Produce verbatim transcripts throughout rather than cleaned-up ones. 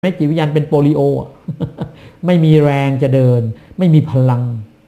ไม่จิตวิญญาณเป็นโปลิโอ ไม่มีแรงจะเดินไม่มีพลัง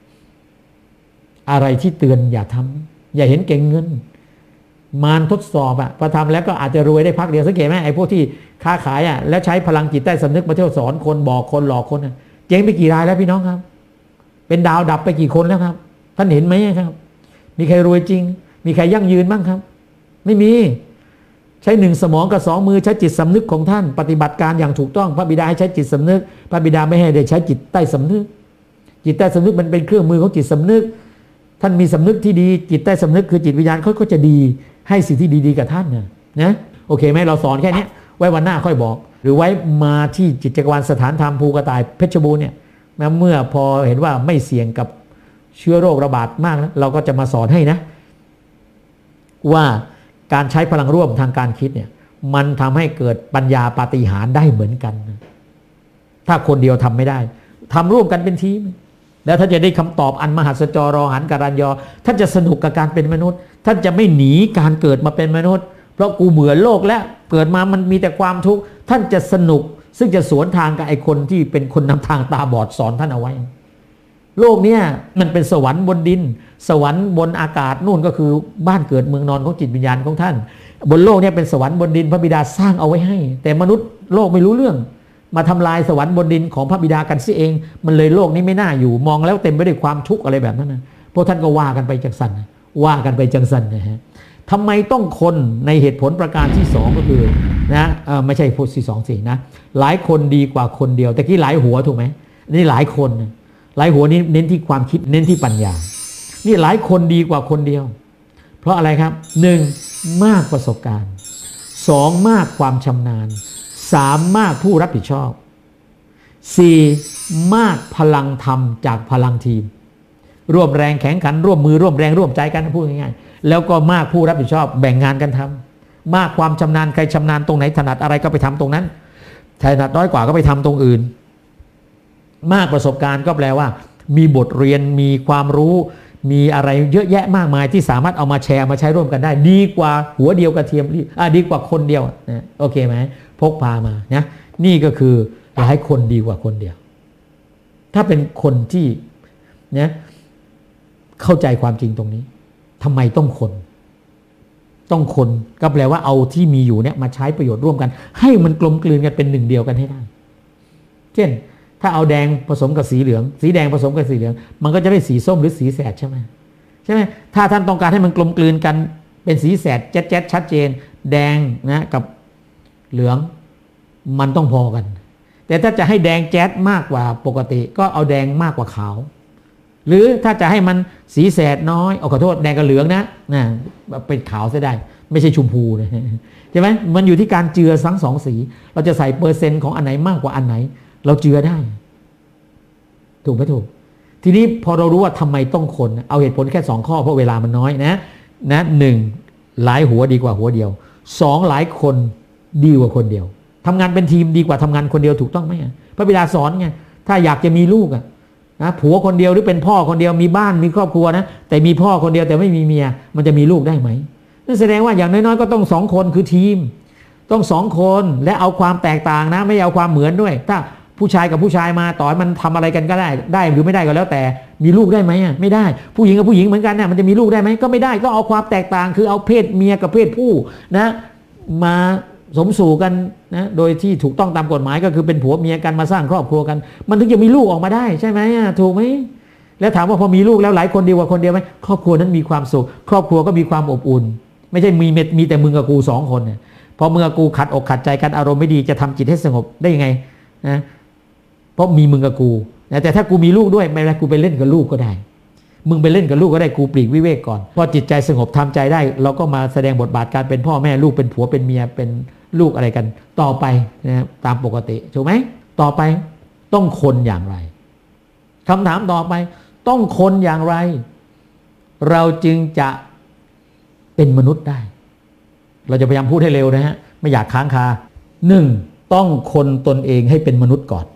อะไรที่เตือนอย่าทำอย่าเห็นเก่งเงินมารทดสอบอะพอทำแล้วก็อาจจะรวยได้พักเดียวสังเกตไหมไอ้พวกที่ค้าขายอะแล้วใช้พลังจิตใต้สำนึกมาเที่ยวสอนคนบอกคนหลอกคนอะเจ๊งไปกี่รายแล้วพี่น้องครับเป็นดาวดับไปกี่คนแล้วครับท่านเห็นไหมครับมีใครรวยจริงมีใครยั่งยืนบ้างครับไม่มีใช้หนึ่งสมองกับสองมือใช้จิตสำนึกของท่านปฏิบัติการอย่างถูกต้องพระบิดาให้ใช้จิตสำนึกพระบิดาไม่ให้ได้ใช้จิตใต้สำนึกจิตใต้สำนึกมันเป็นเครื่องมือของจิตสำนึกท่านมีสำนึกที่ดีจิตใต้สำนึกคือจิตวิญญาณเขาก็จะดีให้สิ่งที่ดีๆกับท่านนะนะโอเคไหมเราสอนแค่นี้ไว้วันหน้าค่อยบอกหรือไว้มาที่จิตจักรวาลสถานธรรมภูกระต่ายเพชรบูรณ์เนี่ยนะเมื่อพอเห็นว่าไม่เสี่ยงกับเชื้อโรคระบาดมากนะเราก็จะมาสอนให้นะว่าการใช้พลังร่วมทางการคิดเนี่ยมันทำให้เกิดปัญญาปาฏิหาริย์ได้เหมือนกันนะถ้าคนเดียวทำไม่ได้ทำร่วมกันเป็นทีมแล้วท่านจะได้คำตอบอันมหัศจรรย์หันการันยอท่านจะสนุกกับการเป็นมนุษย์ท่านจะไม่หนีการเกิดมาเป็นมนุษย์เพราะกูเบื่อโลกแล้วเกิดมามันมีแต่ความทุกข์ท่านจะสนุกซึ่งจะสวนทางกับไอ้คนที่เป็นคนนำทางตาบอดสอนท่านเอาไว้โลกเนี้ยมันเป็นสวรรค์บนดินสวรรค์บนอากาศนู่นก็คือบ้านเกิดเมืองนอนของจิตวิญญาณของท่านบนโลกเนี้ยเป็นสวรรค์บนดินพระบิดาสร้างเอาไว้ให้แต่มนุษย์โลกไม่รู้เรื่องมาทำลายสวรรค์บนดินของพระบิดากันซิเองมันเลยโลกนี้ไม่น่าอยู่มองแล้วเต็มไปด้วยความทุกข์อะไรแบบนั้นนะพวกท่านก็ว่ากันไปจังสันว่ากันไปจังสันนะฮะทำไมต้องคนในเหตุผลประการที่สองก็คือนะไม่ใช่พูดที่สองสินะหลายคนดีกว่าคนเดียวแต่กี้หลายหัวถูกไหมนี่หลายคนหลายหัวนี้เน้นที่ความคิดเน้นที่ปัญญานี่หลายคนดีกว่าคนเดียวเพราะอะไรครับหนึ่งมากประสบการณ์สองมากความชำนาญสามมากผู้รับผิดชอบสี่มากพลังธรรมจากพลังทีมร่วมแรงแข่งขันร่วมมือร่วมแรงร่วมใจกันพูดง่ายๆแล้วก็มากผู้รับผิดชอบแบ่งงานกันทำมากความชำนาญใครชำนาญตรงไหนถนัดอะไรก็ไปทำตรงนั้นถนัดน้อยกว่าก็ไปทำตรงอื่นมากประสบการณ์ก็แปลว่ามีบทเรียนมีความรู้มีอะไรเยอะแยะมากมายที่สามารถเอามาแชร์มาใช้ร่วมกันได้ดีกว่าหัวเดียวกระเทียมอ่ะดีกว่าคนเดียวนะโอเคไหมพกพามานะนี่ก็คือหลายคนดีกว่าคนเดียวถ้าเป็นคนที่เนี่ยเข้าใจความจริงตรงนี้ทำไมต้องคนต้องคนก็แปลว่าเอาที่มีอยู่เนี่ยมาใช้ประโยชน์ร่วมกันให้มันกลมกลืนกันเป็นหนึ่งเดียวกันให้ได้เช่นถ้าเอาแดงผสมกับสีเหลืองสีแดงผสมกับสีเหลืองมันก็จะได้สีส้มหรือสีแสดใช่ไหมใช่ไหมถ้าท่านต้องการให้มันกลมกลืนกันเป็นสีแสดแจ๊ดแจ๊ดชัดเจนแดงนะกับเหลืองมันต้องพอกันแต่ถ้าจะให้แดงแจ๊ดมากกว่าปกติก็เอาแดงมากกว่าขาวหรือถ้าจะให้มันสีแสดน้อยเอาขอโทษแดงกับเหลืองนะนะเป็นขาวซะได้ไม่ใช่ชมพูนะใช่ไหมมันอยู่ที่การเจือทั้งสองสีเราจะใส่เปอร์เซ็นต์ของอันไหนมากกว่าอันไหนเราเจือได้ถูกไหมถูกทีนี้พอเรารู้ว่าทำไมต้องคนเอาเหตุผลแค่สองข้อเพราะเวลามันน้อยนะนะหนึ่งหลายหัวดีกว่าหัวเดียวสองหลายคนดีกว่าคนเดียวทำงานเป็นทีมดีกว่าทำงานคนเดียวถูกต้องไหมพระบิดาสอนไงถ้าอยากจะมีลูกอะนะผัวคนเดียวหรือเป็นพ่อคนเดียวมีบ้านมีครอบครัวนะแต่มีพ่อคนเดียวแต่ไม่มีเมียมันจะมีลูกได้ไหมนั่นแสดงว่าอย่างน้อยๆก็ต้องสองคนคือทีมต้องสองคนและเอาความแตกต่างนะไม่เอาความเหมือนด้วยถ้าผู้ชายกับผู้ชายมาต่อให้มันทำอะไรกันก็ได้ได้หรือไม่ได้ก็แล้วแต่มีลูกได้ไหมไม่ได้ผู้หญิงกับผู้หญิงเหมือนกันนะมันจะมีลูกได้ไหมก็ไม่ได้ก็เอาความแตกต่างคือเอาเพศเมียกับเพศผู้นะมาสมสู่กันนะโดยที่ถูกต้องตามกฎหมายก็คือเป็นผัวเมียกันมาสร้างครอบครัวกันมันถึงจะมีลูกออกมาได้ใช่ไหมถูกไหมแล้วถามว่าพอมีลูกแล้วหลายคนดีกว่าคนเดียวไหมครอบครัวนั้นมีความสุขครอบครัวก็มีความอบอุ่นไม่ใช่มีมีแต่มึงกับกูสองคนเนี่ยพอมึงกับกูขัดอกขัดใจกันอารมณ์ไม่ดีจะทำจิตให้สงบได้ยังไงนะเพราะมีมึงกับกูแต่ถ้ากูมีลูกด้วยไม่เป็นไรกูไปเล่นกับลูกก็ได้มึงไปเล่นกับลูกก็ได้กูปลีกวิเวกก่อนพอจิตใจสงบทำใจได้เราก็มาแสดงบทบาทการเป็นพ่อแม่ลูกเป็นผัวเป็นเมียเป็นลูกอะไรกันต่อไปนะตามปกติถูกไหมต่อไปต้องคนอย่างไรคำถามต่อไปต้องคนอย่างไรเราจึงจะเป็นมนุษย์ได้เราจะพยายามพูดให้เร็วนะฮะไม่อยากค้างคาหนึ่งต้องคนตนเองให้เป็นมนุษย์ก่อน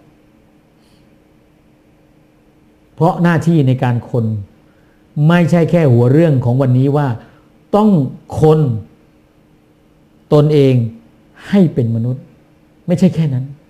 เพราะหน้าที่ในการคนไม่ใช่แค่หัวเรื่องของวันนี้ว่าต้องคนตนเองให้เป็นมนุษย์ไม่ใช่แค่นั้น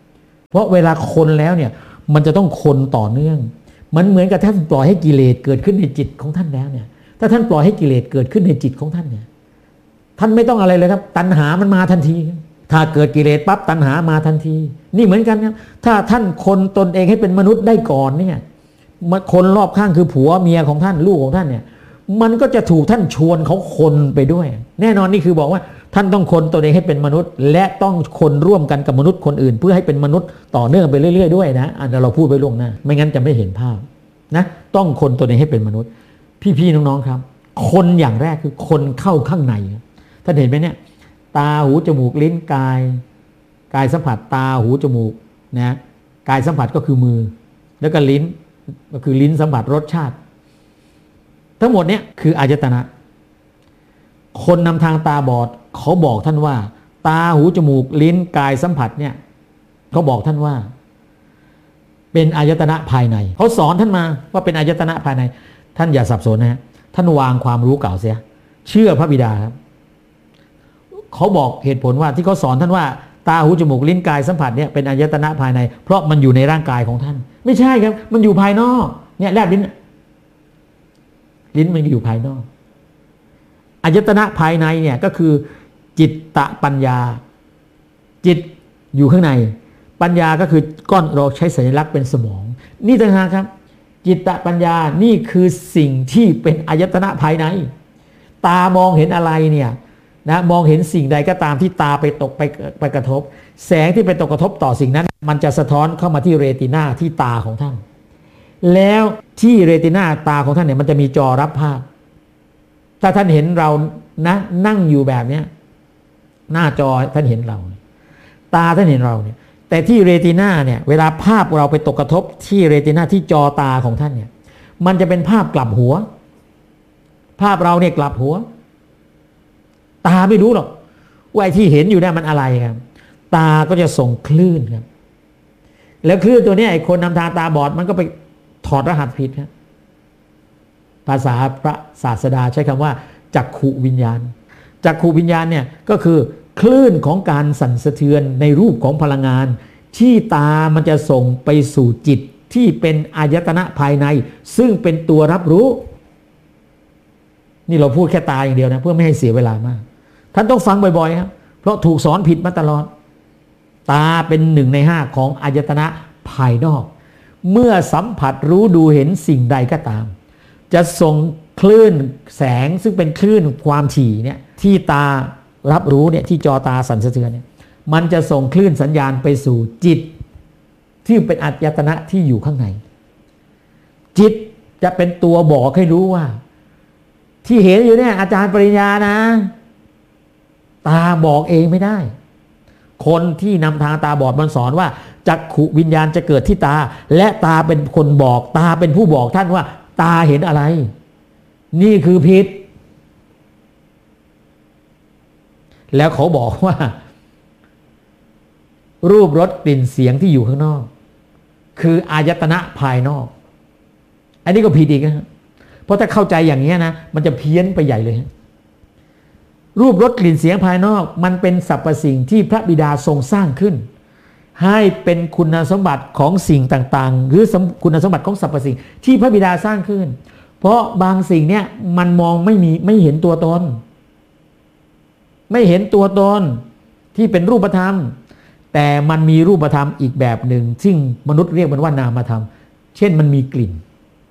เพราะเวลาคนแล้วเนี่ยมันจะต้องคนต่อเนื่องมันเหมือนกับท่านปล่อยให้กิเลสเกิดขึ้นในจิตของท่านแล้วเนี่ยถ้าท่านปล่อยให้กิเลสเกิดขึ้นในจิตของท่านเนี่ยท่านไม่ต้องอะไรเลยครับตัณหามันมาทันทีถ้าเกิดกิเลสปั๊บตัณหามาทันทีนี่เหมือนกันครับถ้าท่านคนตนเองให้เป็นมนุษย์ได้ก่อนเนี่ยคนรอบข้างคือผัวเมียของท่านลูกของท่านเนี่ยมันก็จะถูกท่านชวนเขาคนไปด้วยแน่นอนนี่คือบอกว่าท่านต้องคนตนเองให้เป็นมนุษย์และต้องคนร่วมกันกับมนุษย์คนอื่นเพื่อให้เป็นมนุษย์ต่อเนื่องไปเรื่อยๆด้วยนะอันเราพูดไปล่วงหน้าไม่งั้นจะไม่เห็นภาพนะต้องคนตนเองให้เป็นมนุษย์พี่ๆน้องๆครับคนอย่างแรกคือคนเข้าข้างในท่านเห็นไหมเนี่ยตาหูจมูกลิ้นกายกายสัมผัสตาหูจมูกนะกายสัมผัสก็คือมือแล้วก็ลิ้นก็คือลิ้นสัมผัสรสชาติทั้งหมดเนี่ยคืออายตนะคนนำทางตาบอดเขาบอกท่านว่าตาหูจมูกลิ้นกายสัมผัสเนี่ยเขาบอกท่านว่าเป็นอายตนะภายในเขาสอนท่านมาว่าเป็นอายตนะภายในท่านอย่าสับสนนะฮะท่านวางความรู้เก่าเสียเชื่อพระบิดาครับเขาบอกเหตุผลว่าที่เขาสอนท่านว่าตาหูจมูกลิ้นกายสัมผัสเนี่ยเป็นอายตนะภายในเพราะมันอยู่ในร่างกายของท่านไม่ใช่ครับมันอยู่ภายนอกเนี่ยแลบลิ้นลิ้นมันอยู่ภายนอกอายตนะภายในเนี่ยก็คือจิตตะปัญญาจิตอยู่ข้างในปัญญาก็คือก้อนเราใช้สัญลักษณ์เป็นสมองนี่ต่างหากครับจิตตะปัญญานี่คือสิ่งที่เป็นอายตนะภายในตามองเห็นอะไรเนี่ยนะมองเห็นสิ่งใดก็ตามที่ตาไปตกไปไปกระทบแสงที่ไปตกกระทบต่อสิ่งนั้นมันจะสะท้อนเข้ามาที่เรตินาที่ตาของท่านแล้วที่เรตินาตาของท่านเนี่ยมันจะมีจอรับภาพถ้าท่านเห็นเรานะนั่งอยู่แบบเนี้ยหน้าจอท่านเห็นเราตาท่านเห็นเราเนี่ยแต่ที่เรตินาเนี่ยเวลาภาพเราไปตกกระทบที่เรตินาที่จอตาของท่านเนี่ยมันจะเป็นภาพกลับหัวภาพเราเนี่ยกลับหัวตาไม่รู้หรอกว่าที่เห็นอยู่เนี่ยมันอะไรครับตาก็จะส่งคลื่นครับแล้วคลื่นตัวนี้ไอ้คนนำทางตาบอดมันก็ไปถอดรหัสผิดครับภาษาพระศาสดาใช้คำว่าจักขุวิญญาณจักขุวิญญาณเนี่ยก็คือคลื่นของการสั่นสะเทือนในรูปของพลังงานที่ตามันจะส่งไปสู่จิตที่เป็นอายตนะภายในซึ่งเป็นตัวรับรู้นี่เราพูดแค่ตาอย่างเดียวนะเพื่อไม่ให้เสียเวลามากท่านต้องฟังบ่อยๆครับเพราะถูกสอนผิดมาตลอดตาเป็นหนึ่งในห้าของอายตนะภายนอกเมื่อสัมผัสรู้ดูเห็นสิ่งใดก็ตามจะส่งคลื่นแสงซึ่งเป็นคลื่นความถี่เนี่ยที่ตารับรู้เนี่ยที่จอตาสั่นสะเทือนเนี่ยมันจะส่งคลื่นสัญญาณไปสู่จิตที่เป็นอายตนะที่อยู่ข้างในจิตจะเป็นตัวบอกให้รู้ว่าที่เห็นอยู่เนี่ยอาจารย์ปริญญานะตาบอกเองไม่ได้คนที่นำทางตาบอดมันสอนว่าจักขุวิญญาณจะเกิดที่ตาและตาเป็นคนบอกตาเป็นผู้บอกท่านว่าตาเห็นอะไรนี่คือผิดแล้วเขาบอกว่ารูปรสกลิ่นเสียงที่อยู่ข้างนอกคืออายตนะภายนอกอันนี้ก็ผิดอีกนะเพราะถ้าเข้าใจอย่างนี้นะมันจะเพี้ยนไปใหญ่เลยรูปรสกลิ่นเสียงภายนอกมันเป็นสรรพสิ่งที่พระบิดาทรงสร้างขึ้นให้เป็นคุณสมบัติของสิ่งต่างๆหรือคุณสมบัติของสรรพสิ่งที่พระบิดาสร้างขึ้นเพราะบางสิ่งเนี่ยมันมองไม่มีไม่เห็นตัวตนไม่เห็นตัวตนที่เป็นรูปธรรมแต่มันมีรูปธรรมอีกแบบหนึ่งซึ่งมนุษย์เรียกมันว่านามธรรมเช่นมันมีกลิ่น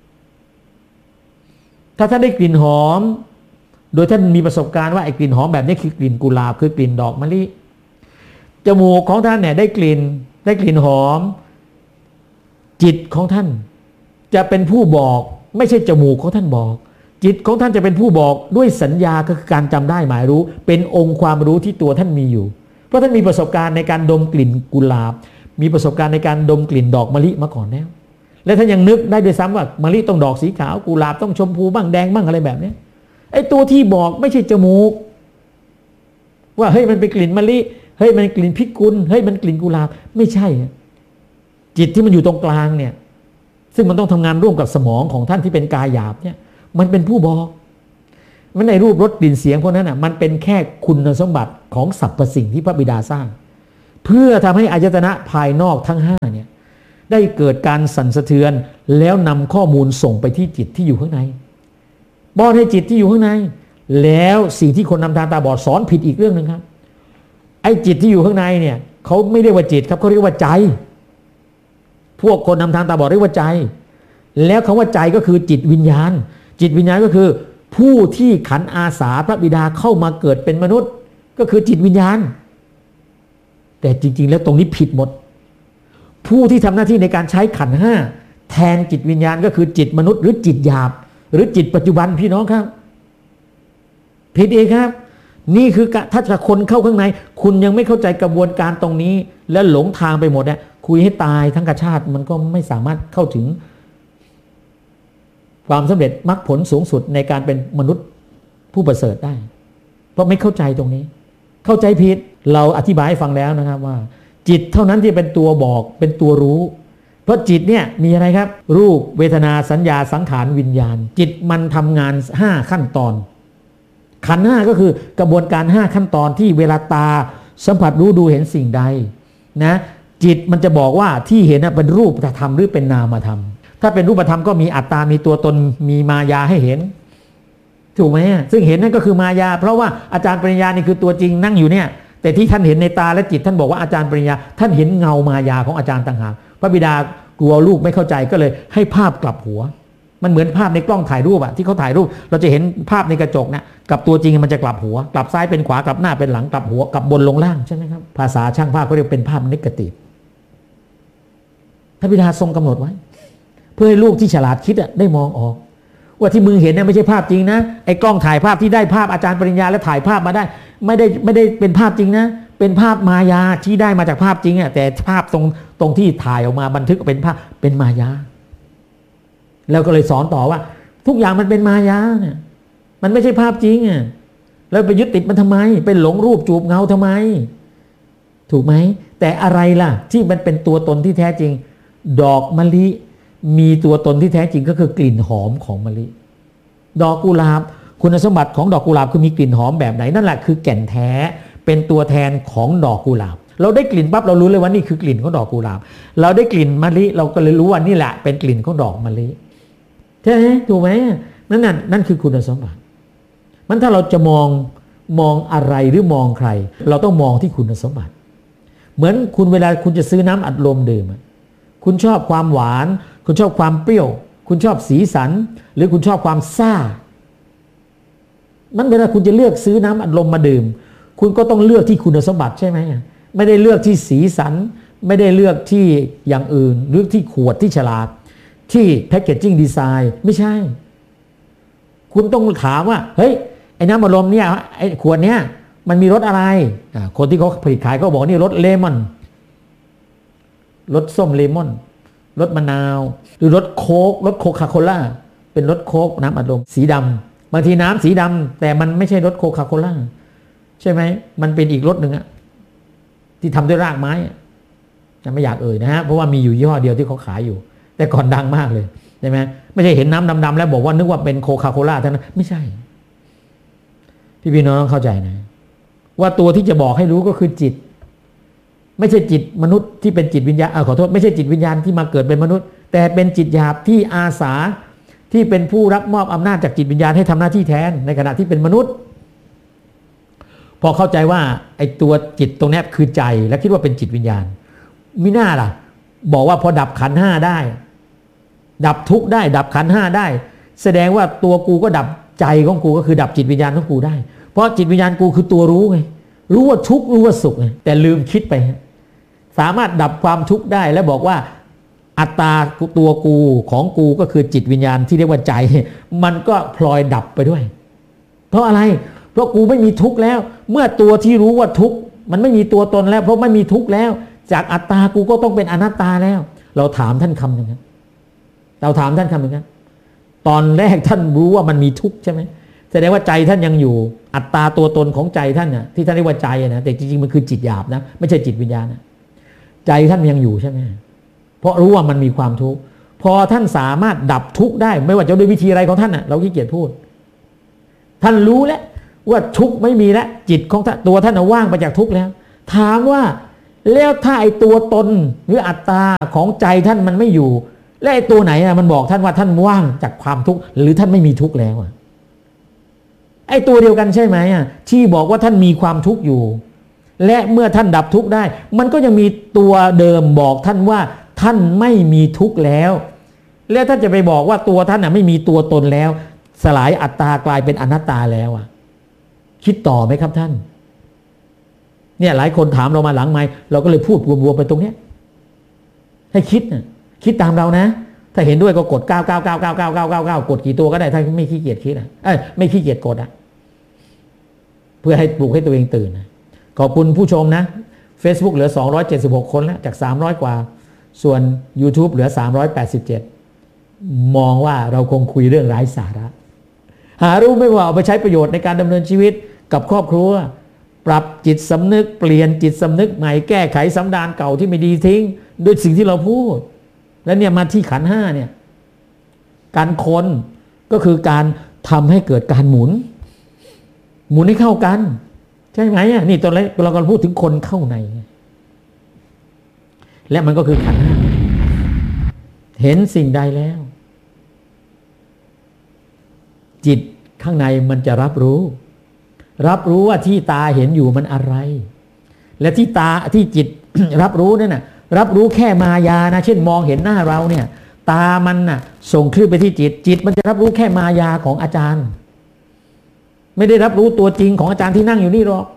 ถ้าท่านได้กลิ่นหอมโดยท่านมีประสบการณ์ว่าไอ้กลิ่นหอมแบบนี้คือกลิ่นกุหลาบคือกลิ่นดอกมะลิจมูกของท่านเนี่ยได้กลิ่นได้กลิ่นหอมจิตของท่านจะเป็นผู้บอกไม่ใช่จมูกของท่านบอกจิตของท่านจะเป็นผู้บอกด้วยสัญญาก็คือการจำได้หมายรู้เป็นองค์ความรู้ที่ตัวท่านมีอยู่เพราะท่านมีประสบการณ์ในการดมกลิ่นกุหลาบมีประสบการณ์ในการดมกลิ่นดอกมะลิมาก่อนแล้วและท่านยังนึกได้ด้วยซ้ำว่ามะลิต้องดอกสีขาวกุหลาบต้องชมพูบ้างแดงบ้างอะไรแบบนี้ไอ้ตัวที่บอกไม่ใช่จมูกว่าเฮ้ยมันเป็นกลิ่นมะลิเฮ้ยมันกลิ่นพิกุลเฮ้ยมันกลิ่นกุหลาบไม่ใช่จิตที่มันอยู่ตรงกลางเนี่ยซึ่งมันต้องทำงานร่วมกับสมองของท่านที่เป็นกายหยาบเนี่ยมันเป็นผู้บอกมันในรูปรสกลิ่นเสียงพวกนั้นอ่ะมันเป็นแค่คุณสมบัติของสรรพสิ่งที่พระบิดาสร้างเพื่อทำให้อายตนะภายนอกทั้งห้าเนี่ยได้เกิดการสั่นสะเทือนแล้วนำข้อมูลส่งไปที่จิตที่อยู่ข้างในป้อนให้จิตที่อยู่ข้างในแล้วสิ่งที่คนนำทางตาบอดสอนผิดอีกเรื่องนึงครับไอ้จิตที่อยู่ข้างในเนี่ยเขาไม่เรียกว่าจิตครับเขาเรียกว่าใจพวกคนนำทางตาบอดเรียกว่าใจแล้วคำว่าใจก็คือจิตวิญญาณจิตวิญญาณก็คือผู้ที่ขันอาสาพระบิดาเข้ามาเกิดเป็นมนุษย์ก็คือจิตวิญญาณแต่จริงๆแล้วตรงนี้ผิดหมดผู้ที่ทำหน้าที่ในการใช้ขันธ์ห้าแทนจิตวิญญาณก็คือจิตมนุษย์หรือจิตหยาบหรือจิตปัจจุบันพี่น้องครับผิดเองครับนี่คือถ้าจะคนเข้าข้างในคุณยังไม่เข้าใจกระบวนการตรงนี้และหลงทางไปหมดเนี่ยคุยให้ตายทั้งกชาติมันก็ไม่สามารถเข้าถึงความสำเร็จมรรคผลสูงสุดในการเป็นมนุษย์ผู้ประเสริฐได้เพราะไม่เข้าใจตรงนี้เข้าใจผิดเราอธิบายให้ฟังแล้วนะครับว่าจิตเท่านั้นที่เป็นตัวบอกเป็นตัวรู้เพราะจิตเนี่ยมีอะไรครับรูปเวทนาสัญญาสังขารวิญญาณจิตมันทำงานห้าขั้นตอนขันธ์ห้าก็คือกระบวนการห้าขั้นตอนที่เวลาตาสัมผัสรู้ดูเห็นสิ่งใดนะจิตมันจะบอกว่าที่เห็นเป็นรูปธรรมหรือเป็นนามธรรมถ้าเป็นรูปธรรมก็มีอัตตามีตัวตนมีมายาให้เห็นถูกไหมซึ่งเห็นนั่นก็คือมายาเพราะว่าอาจารย์ปริญญานี่คือตัวจริงนั่งอยู่เนี่ยแต่ที่ท่านเห็นในตาและจิตท่านบอกว่าอาจารย์ปริญญาท่านเห็นเงามายาของอาจารย์ต่างหากพระบิดากลัวลูกไม่เข้าใจก็เลยให้ภาพกลับหัวมันเหมือนภาพในกล้องถ่ายรูปอะที่เขาถ่ายรูปเราจะเห็นภาพในกระจกนะกับตัวจริงมันจะกลับหัวกลับซ้ายเป็นขวากลับหน้าเป็นหลังกลับหัวกลับบนลงล่างใช่ไหมครับภาษาช่างภาพเขาเรียกเป็นภาพเนกาทีฟพระบิดาทรงกำหนดไว้เพื่อให้ลูกที่ฉลาดคิดอะได้มองออกว่าที่มึงเห็นเนี่ยไม่ใช่ภาพจริงนะไอ้กล้องถ่ายภาพที่ได้ภาพอาจารย์ปริญญาและถ่ายภาพมาได้ไม่ได้ไม่ได้เป็นภาพจริงนะเป็นภาพมายาที่ได้มาจากภาพจริงอ่ะแต่ภาพตรงตรงที่ถ่ายออกมาบันทึกเป็นภาพเป็นมายาแล้วก็เลยสอนต่อว่าทุกอย่างมันเป็นมายาเนี่ยมันไม่ใช่ภาพจริงอ่ะแล้วไปยึดติดมันทำไมเป็นหลงรูปจูบเงาทำไมถูกไหมแต่อะไรล่ะที่มันเป็นตัวตนที่แท้จริงดอกมะลิมีตัวตนที่แท้จริงก็คือกลิ่นหอมของมะลิดอกกุหลาบคุณสมบัติของดอกกุหลาบคือมีกลิ่นหอมแบบไหนนั่นแหละคือแก่นแท้เป็นตัวแทนของดอกกุหลาบเราได้กลิ่นปั๊บเรารู้เลยว่านี่คือกลิ่นของดอกกุหลาบเราได้กลิ่นมะลิเราก็เลยรู้ว่านี่แหละเป็นกลิ่นของดอกมะลิใช่ไหมถูกไหมนั่นนั่นนั่นคือคุณสมบัติมันถ้าเราจะมองมองอะไรหรือมองใครเราต้องมองที่คุณสมบัติเหมือนคุณเวลาคุณจะซื้อน้ำอัดลมดื่มคุณชอบความหวานคุณชอบความเปรี้ยวคุณชอบสีสันหรือคุณชอบความซ่ามันเวลาคุณจะเลือกซื้อน้ำอัดลมมาดื่มคุณก็ต้องเลือกที่คุณสมบัติใช่ไหมไม่ได้เลือกที่สีสันไม่ได้เลือกที่อย่างอื่นเลือกที่ขวดที่ฉลากที่แพคเกจจิ้งดีไซน์ไม่ใช่คุณต้องถามว่าเฮ้ยไอ้น้ำอัดลมเนี่ยไอ้ขวดเนี้ยมันมีรสอะไรคนที่เขาผลิตขายก็บอกนี่รสเลมอนรสส้มเลมอนรสมะนาวหรือรสโค้กรสโคคาโคล่าเป็นรสโค้กน้ำอัดลมสีดำบางทีน้ำสีดำแต่มันไม่ใช่รสโคคาโคล่าใช่ไหมมันเป็นอีกรสหนึ่งอะที่ทำด้วยรากไม้จะไม่อยากเอ่ยนะฮะเพราะว่ามีอยู่ยี่ห้อเดียวที่เขาขายอยู่แต่ก่อนดังมากเลยใช่ไหมไม่ใช่เห็นน้ำดำๆแล้วบอกว่านึกว่าเป็นโคคาโคล่าเท่านั้นไม่ใช่พี่พี่น้องต้องเข้าใจนะว่าตัวที่จะบอกให้รู้ก็คือจิตไม่ใช่จิตมนุษย์ที่เป็นจิตวิญญาณเออขอโทษไม่ใช่จิตวิญญาณที่มาเกิดเป็นมนุษย์แต่เป็นจิตหยาบที่อาสาที่เป็นผู้รับมอบอำนาจจากจิตวิญญาณให้ทำหน้าที่แทนในขณะที่เป็นมนุษย์พอเข้าใจว่าไอ้ตัวจิตตรงนี้คือใจและคิดว่าเป็นจิตวิญญาณมิน่าล่ะบอกว่าพอดับขันธ์ห้าได้ดับทุกข์ได้ดับขันธ์ห้าได้แสดงว่าตัวกูก็ดับใจของกูก็คือดับจิตวิญญาณของกูได้เพราะจิตวิญญาณกูคือตัวรู้ไงรู้ว่าทุกข์รู้ว่าสุขไงแต่ลืมคิดไปสามารถดับความทุกข์ได้และบอกว่าอัตตาตัวกูของกูก็คือจิตวิญญาณที่เรียกว่าใจมันก็พลอยดับไปด้วยเพราะอะไรเพราะกูไม่มีทุกข์แล้วเมื่อตัวที่รู้ว่าทุกข์มันไม่มีตัวตนแล้วเพราะไม่มีทุกข์แล้วจากอัตตากูก็ต้องเป็นอนัตตาแล้วเราถามท่านคำหนึ่งครับเราถามท่านคำหนึ่งครับตอนแรกท่านรู้ว่ามันมีทุกข์ใช่ไหมแสดงว่าใจท่านยังอยู่อัตตาตัวตนของใจท่านน่ะที่ท่านเรียกว่าใจนะแต่จริงๆมันคือจิตหยาบนะไม่ใช่จิตวิญญาณนะใจท่านยังอยู่ใช่ไหมเพราะรู้ว่ามันมีความทุกข์พอท่านสามารถดับทุกข์ได้ไม่ว่าจะด้วยวิธีอะไรของท่านน่ะเราขี้เกียจพูดท่านรู้แล้วว่าทุกข์ไม่มีแล้วจิตของตัวท่านว่างไปจากทุกข์แล้วถามว่าแล้วถ้าไอ้ตัวตนหรืออัตตาของใจท่านมันไม่อยู่และไอ้ตัวไหนอ่ะมันบอกท่านว่าท่านว่างจากความทุกข์หรือท่านไม่มีทุกข์แล้วอ่ะไอ้ตัวเดียวกันใช่ไหมอ่ะที่บอกว่าท่านมีความทุกข์อยู่และเมื่อท่านดับทุกข์ได้มันก็ยังมีตัวเดิมบอกท่านว่าท่านไม่มีทุกข์แล้วแล้วท่านจะไปบอกว่าตัวท่านอ่ะไม่มีตัวตนแล้วสลายอัตตากลายเป็นอนัตตาแล้วอ่ะคิดต่อไหมครับท่านเนี่ยหลายคนถามเรามาหลังไมค์เราก็เลยพูดรวมๆไปตรงเนี้ยให้คิดนะคิดตามเรานะถ้าเห็นด้วยก็กดเก้า เก้า เก้า เก้า เก้า เก้า เก้า เก้ากดกี่ตัวก็ได้ถ้าไม่ขี้เกียจคิดอ่ะเอ้ยไม่ขี้เกียจกดอ่ะเพื่อให้ปลุกให้ตัวเองตื่นนะขอบคุณผู้ชมนะ Facebook เหลือสองร้อยเจ็ดสิบหกคนแล้วจากสามร้อยกว่าส่วน YouTube เหลือสามร้อยแปดสิบเจ็ดมองว่าเราคงคุยเรื่องไร้สาระหารู้ไม่ว่าเอาไปใช้ประโยชน์ในการดำเนินชีวิตกับครอบครัวปรับจิตสำนึกเปลี่ยนจิตสำนึกใหม่แก้ไขสันดานเก่าที่ไม่ดีทิ้งด้วยสิ่งที่เราพูดแล้วเนี่ยมาที่ขันธ์ห้าเนี่ยการคนก็คือการทำให้เกิดการหมุนหมุนให้เข้ากันใช่ไหมอ่ะนี่ตอนแรกเรากำลังพูดถึงคนเข้าในและมันก็คือขันธ์ห้าเห็นสิ่งใดแล้วจิตข้างในมันจะรับรู้รับรู้ว่าที่ตาเห็นอยู่มันอะไรและที่ตาที่จิต รับรู้นั่นน่ะรับรู้แค่มายานะเช่นมองเห็นหน้าเราเนี่ยตามันน่ะส่งคลื่นไปที่จิตจิตมันจะรับรู้แค่มายาของอาจารย์ไม่ได้รับรู้ตัวจริงของอาจารย์ที่นั่งอยู่นี่หรอก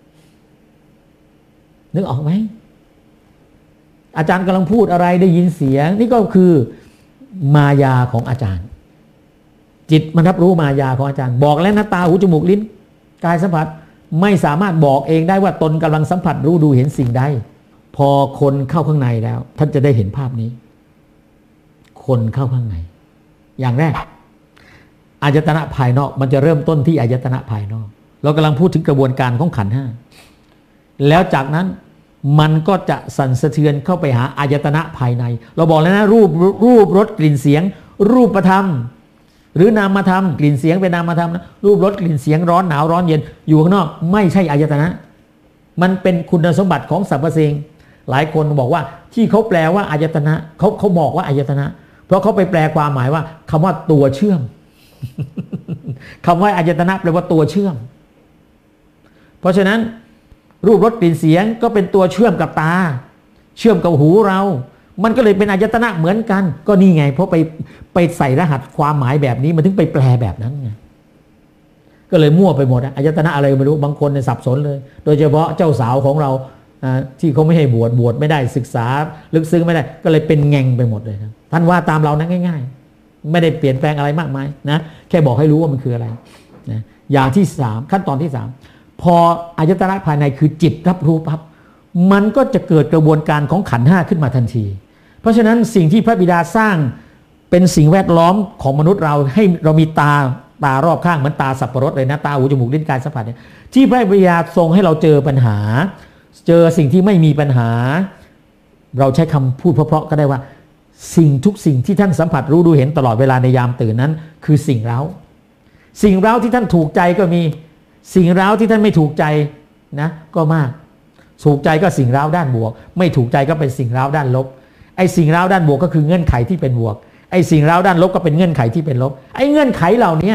นึกออกไหมอาจารย์กำลังพูดอะไรได้ยินเสียงนี่ก็คือมายาของอาจารย์จิตมันรับรู้มายาของอาจารย์บอกแล้วนะตาหูจมูกลิ้นกายสัมผัสไม่สามารถบอกเองได้ว่าตนกำลังสัมผัสรู้ดูเห็นสิ่งใดพอคนเข้าข้างในแล้วท่านจะได้เห็นภาพนี้คนเข้าข้างในอย่างแรกอายตนะภายนอกมันจะเริ่มต้นที่อายตนะภายนอกเรากำลังพูดถึงกระบวนการของขันธ์ห้าแล้วจากนั้นมันก็จะสั่นสะเทือนเข้าไปหาอายตนะภายในเราบอกแล้วนะรูปรูปรสกลิ่นเสียงรูปธรรมหรือนามธรรมกลิ่นเสียงเป็นนามธรรมนะรูปรสกลิ่นเสียงร้อนหนาวร้อนเย็นอยู่ข้างนอกไม่ใช่อายตนะมันเป็นคุณสมบัติของสรรพสิ่งหลายคนบอกว่าที่เขาแปลว่าอายตนะเขาเขาบอกว่าอายตนะเพราะเขาไปแปลความหมายว่าคำว่าตัวเชื่อม คำว่าอายตนะแปลว่าตัวเชื่อมเพราะฉะนั้นรูปรสกลิ่นเสียงก็เป็นตัวเชื่อมกับตาเชื่อมกับหูเรามันก็เลยเป็นอายตนะเหมือนกันก็นี่ไงเพราะไปไปใส่รหัสความหมายแบบนี้มันถึงไปแปลแบบนั้นไงก็เลยมั่วไปหมดอายตนะอะไรไม่รู้บางคนเนี่ยสับสนเลยโดยเฉพาะเจ้าสาวของเราที่เขาไม่ให้บวชบวชไม่ได้ศึกษาลึกซึ้งไม่ได้ก็เลยเป็นแง่งไปหมดเลยครับท่านว่าตามเรานะง่ายๆไม่ได้เปลี่ยนแปลงอะไรมากมายนะแค่บอกให้รู้ว่ามันคืออะไรนะอย่างที่สามขั้นตอนที่สามพออายตนะภายในคือจิตรับรู้ปั๊บมันก็จะเกิดกระบวนการของขันธ์ห้าขึ้นมาทันทีเพราะฉะนั้นสิ่งที่พระบิดาสร้างเป็นสิ่งแวดล้อมของมนุษย์เราให้เรามีตาตารอบข้างเหมือนตาสับปะรดเลยนะตาหูจมูกลิ้นกายสัมผัสเนี่ยที่พระบิดาทรงให้เราเจอปัญหาเจอสิ่งที่ไม่มีปัญหาเราใช้คำพูดเพราะๆก็ได้ว่าสิ่งทุกสิ่งที่ท่านสัมผัสรู้ดูเห็นตลอดเวลาในยามตื่นนั้นคือสิ่งเร้าสิ่งเร้าที่ท่านถูกใจก็มีสิ่งเร้าที่ท่านไม่ถูกใจนะก็มากถูกใจก็สิ่งเร้าด้านบวกไม่ถูกใจก็เป็นสิ่งเร้าด้านลบไอ้สิ่งเร้าด้านบวกก็คือเงื่อนไขที่เป็นบวกไอ้สิ่งเร้าด้านลบก็เป็นเงื่อนไขที่เป็นลบไอ้เงื่อนไขเหล่านี้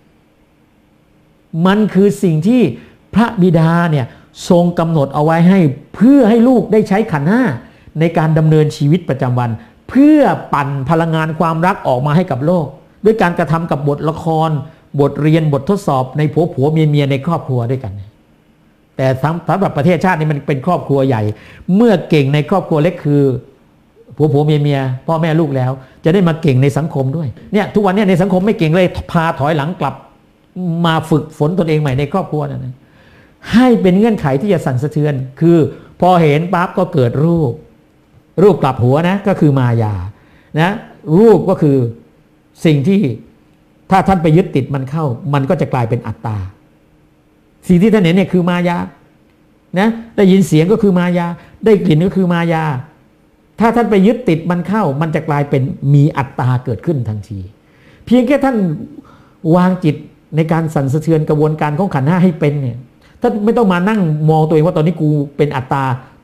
มันคือสิ่งที่พระบิดาเนี่ยทรงกำหนดเอาไว้ให้เพื่อให้ลูกได้ใช้ขันธ์ห้าในการดำเนินชีวิตประจำวันเพื่อปั่นพลังงานความรักออกมาให้กับโลกด้วยการกระทำกับบทละครบทเรียนบททดสอบในผัวผัวเมียเมียในครอบครัวด้วยกันแต่สำหรับประเทศชาตินี้มันเป็นครอบครัวใหญ่เมื่อเก่งในครอบครัวเล็กคือผัวผัวเมียเมียพ่อแม่ลูกแล้วจะได้มาเก่งในสังคมด้วยเนี่ยทุกวันนี้ในสังคมไม่เก่งเลยพาถอยหลังกลับมาฝึกฝนตนเองใหม่ในครอบครัวนั่นนะให้เป็นเงื่อนไขที่จะสั่นสะเทือนคือพอเห็นปั๊บก็เกิดรูปรูปกลับหัวนะก็คือมายานะรูปก็คือสิ่งที่ถ้าท่านไปยึดติดมันเข้ามันก็จะกลายเป็นอัตตาสิ่งที่ท่านเห็นเนี่ยคือมายานะได้ยินเสียงก็คือมายาได้กลิ่นก็คือมายาถ้าท่านไปยึดติดมันเข้ามันจะกลายเป็นมีอัตตาเกิดขึ้นทันทีเพียงแค่ท่านวางจิตในการสั่นสะเทือนกระบวนการของขันธ์ห้าให้เป็นเนี่ยท่านไม่ต้องมานั่งมองตัวเองว่าตอนนี้กูเป็นอัตตา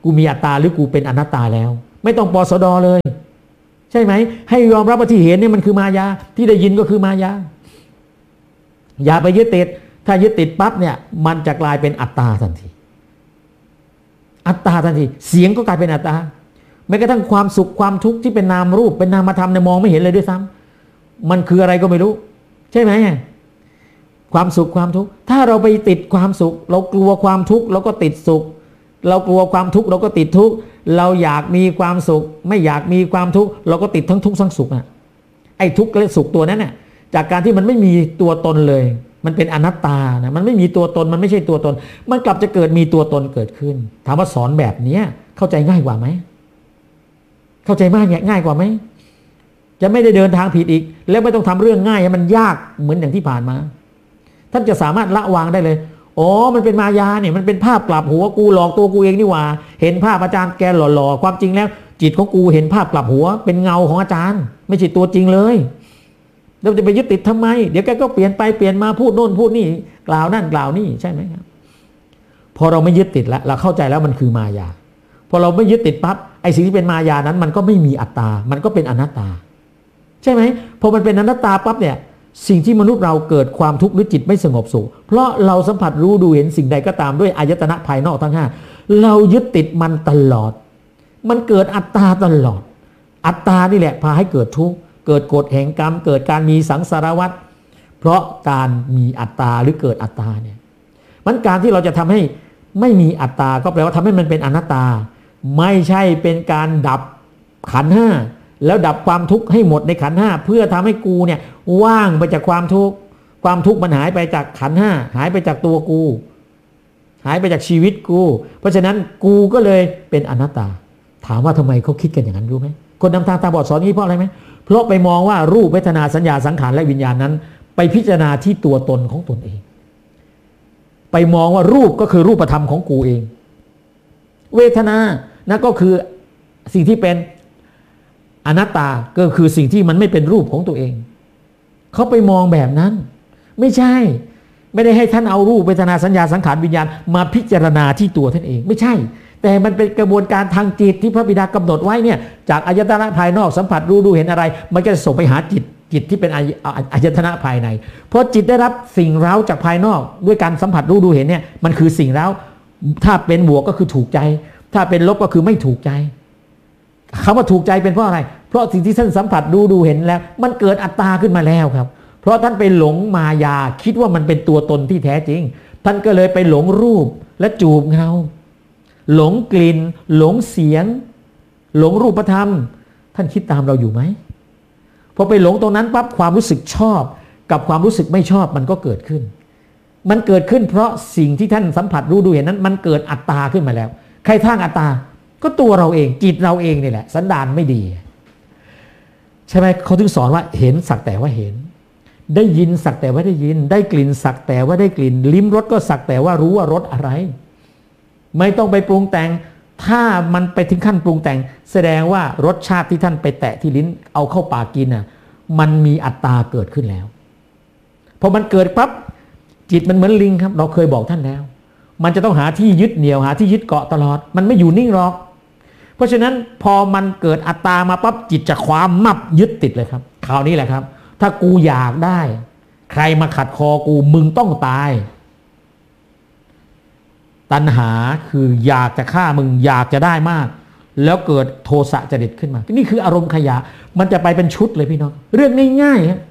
กูมีอัตตาหรือกูเป็นอนัตตาแล้วไม่ต้องปสดเลยใช่ไหมให้ยอมรับว่าที่เห็นเนี่ยมันคือมายาที่ได้ยินก็คือมายาอย่าไปยึดติดถ้ายึดติดปั๊บเนี่ยมันจะกลายเป็นอัตตาทันทีอัตตาทันทีเสียงก็กลายเป็นอัตตาแม้กระทั่งความสุขความทุกข์ที่เป็นนามรูปเป็นนามธรรมเนี่ยมองไม่เห็นเลยด้วยซ้ำมันคืออะไรก็ไม่รู้ใช่ไหมความสุขความทุกข์ถ้าเราไปติดความสุขเรากลัวความทุกข์เราก็ติดสุขเรากลัวความทุกข์เราก็ติดทุกข์เราอยากมีความสุขไม่อยากมีความทุกข์เราก็ติดทั้งทุกข์ทั้งสุขอ่ะไอ้ทุกข์และสุขตัวนั้นน่ะจากการที่มันไม่มีตัวตนเลยมันเป็นอนัตตานะมันไม่มีตัวตนมันไม่ใช่ตัวตนมันกลับจะเกิดมีตัวตนเกิดขึ้นถามว่าสอนแบบนี้เข้าใจง่ายกว่าไหมเข้าใจมากง่ายกว่าไหมจะไม่ได้เดินทางผิดอีกแล้วไม่ต้องทำเรื่องง่ายให้มันยากเหมือนอย่างที่ผ่านมาท่านจะสามารถละวางได้เลยอ๋อมันเป็นมายาเนี่ยมันเป็นภาพกลับหัวกูหลอกตัวกูเองนี่หว่าเห็นภาพอาจารย์แกหล่อๆความจริงแล้วจิตของกูเห็นภาพกลับหัวเป็นเงาของอาจารย์ไม่ใช่ตัวจริงเลยเราจะไปยึดติดทำไมเดี๋ยวแกก็เปลี่ยนไปเปลี่ยนมาพูดโน่นพูดนี่กล่าวนั่นกล่าวนี่ใช่ไหมครับพอเราไม่ยึดติดแล้วเราเข้าใจแล้วมันคือมายาพอเราไม่ยึดติดปั๊บไอ้สิ่งที่เป็นมายานั้นมันก็ไม่มีอัตตามันก็เป็นอนัตตาใช่ไหมพอมันเป็นอนัตตาปั๊บเนี่ยสิ่งที่มนุษย์เราเกิดความทุกข์หรือจิตไม่สงบสุขเพราะเราสัมผัสรู้ดูเห็นสิ่งใดก็ตามด้วยอายตนะภายนอกทั้งห้าเรายึดติดมันตลอดมันเกิดอัตตาตลอดอัตตานี่แหละพาให้เกิดทุกข์เกิดกฎแห่งกรรมเกิดการมีสังสารวัฏเพราะการมีอัตตาหรือเกิดอัตตาเนี่ยมันการที่เราจะทำให้ไม่มีอัตตาก็แปลว่าทำให้มันเป็นอนัตตาไม่ใช่เป็นการดับขันธ์ห้าแล้วดับความทุกข์ให้หมดในขันธ์ห้าเพื่อทำให้กูเนี่ยว่างไปจากความทุกข์ความทุกข์มันหายไปจากขันธ์ห้าหายไปจากตัวกูหายไปจากชีวิตกูเพราะฉะนั้นกูก็เลยเป็นอนัตตาถามว่าทำไมเขาคิดกันอย่างนั้นรู้ไหมคนนำทางตาบอดสอนนี้เพราะอะไรไหมเพราะไปมองว่ารูปเวทนาสัญญาสังขารและวิญญาณนั้นไปพิจารณาที่ตัวตนของตนเองไปมองว่ารูปก็คือรูปธรรมของกูเองเวทนานั่นก็คือสิ่งที่เป็นอนัตตาก็คือสิ่งที่มันไม่เป็นรูปของตัวเองเขาไปมองแบบนั้นไม่ใช่ไม่ได้ให้ท่านเอารูปเวทนาสัญญาสังขารวิญญาณมาพิจารณาที่ตัวท่านเองไม่ใช่แต่มันเป็นกระบวนการทางจิตที่พระบิดากำหนดไว้เนี่ยจากอายตนะภายนอกสัมผัสรู้ดูเห็นอะไรมันก็จะส่งไปหาจิตจิตที่เป็นอายตนะภายในเพราะจิตได้รับสิ่งเร้าจากภายนอกด้วยการสัมผัสรู้ดูเห็นเนี่ยมันคือสิ่งเร้าถ้าเป็นบวกก็คือถูกใจถ้าเป็นลบก็คือไม่ถูกใจคำว่าถูกใจเป็นเพราะอะไรเพราะสิ่งที่ท่านสัมผัสดูดูเห็นแล้วมันเกิดอัตตาขึ้นมาแล้วครับเพราะท่านไปหลงมายาคิดว่ามันเป็นตัวตนที่แท้จริงท่านก็เลยไปหลงรูปและจูบเงาหลงกลิ่นหลงเสียงหลงรูปธรรมท่านคิดตามเราอยู่ไหมพอไปหลงตรงนั้นปั๊บความรู้สึกชอบกับความรู้สึกไม่ชอบมันก็เกิดขึ้นมันเกิดขึ้นเพราะสิ่งที่ท่านสัมผัสรู้ดูเห็นนั้นมันเกิดอัตตาขึ้นมาแล้วใครสร้างอัตตาก็ตัวเราเองจิตเราเองนี่แหละสันดานไม่ดีใช่ไหมเขาถึงสอนว่าเห็นสักแต่ว่าเห็นได้ยินสักแต่ว่าได้ยินได้กลิ่นสักแต่ว่าได้กลิ่นลิ้มรสก็สักแต่ว่ารู้ว่ารสอะไรไม่ต้องไปปรุงแต่งถ้ามันไปถึงขั้นปรุงแต่งแสดงว่ารสชาติที่ท่านไปแตะที่ลิ้นเอาเข้าปากกินน่ะมันมีอัตตาเกิดขึ้นแล้วพอมันเกิดปั๊บจิตมันเหมือนลิงครับเราเคยบอกท่านแล้วมันจะต้องหาที่ยึดเหนี่ยวหาที่ยึดเกาะตลอดมันไม่อยู่นิ่งหรอกเพราะฉะนั้นพอมันเกิดอัตตามาปั๊บจิตจะความมับยึดติดเลยครับคราวนี้แหละครับถ้ากูอยากได้ใครมาขัดคอกูมึงต้องตายตัณหาคืออยากจะฆ่ามึงอยากจะได้มากแล้วเกิดโทสะจริตขึ้นมานี่คืออารมณ์ขยะมันจะไปเป็นชุดเลยพี่น้องเรื่องง่ายๆครับ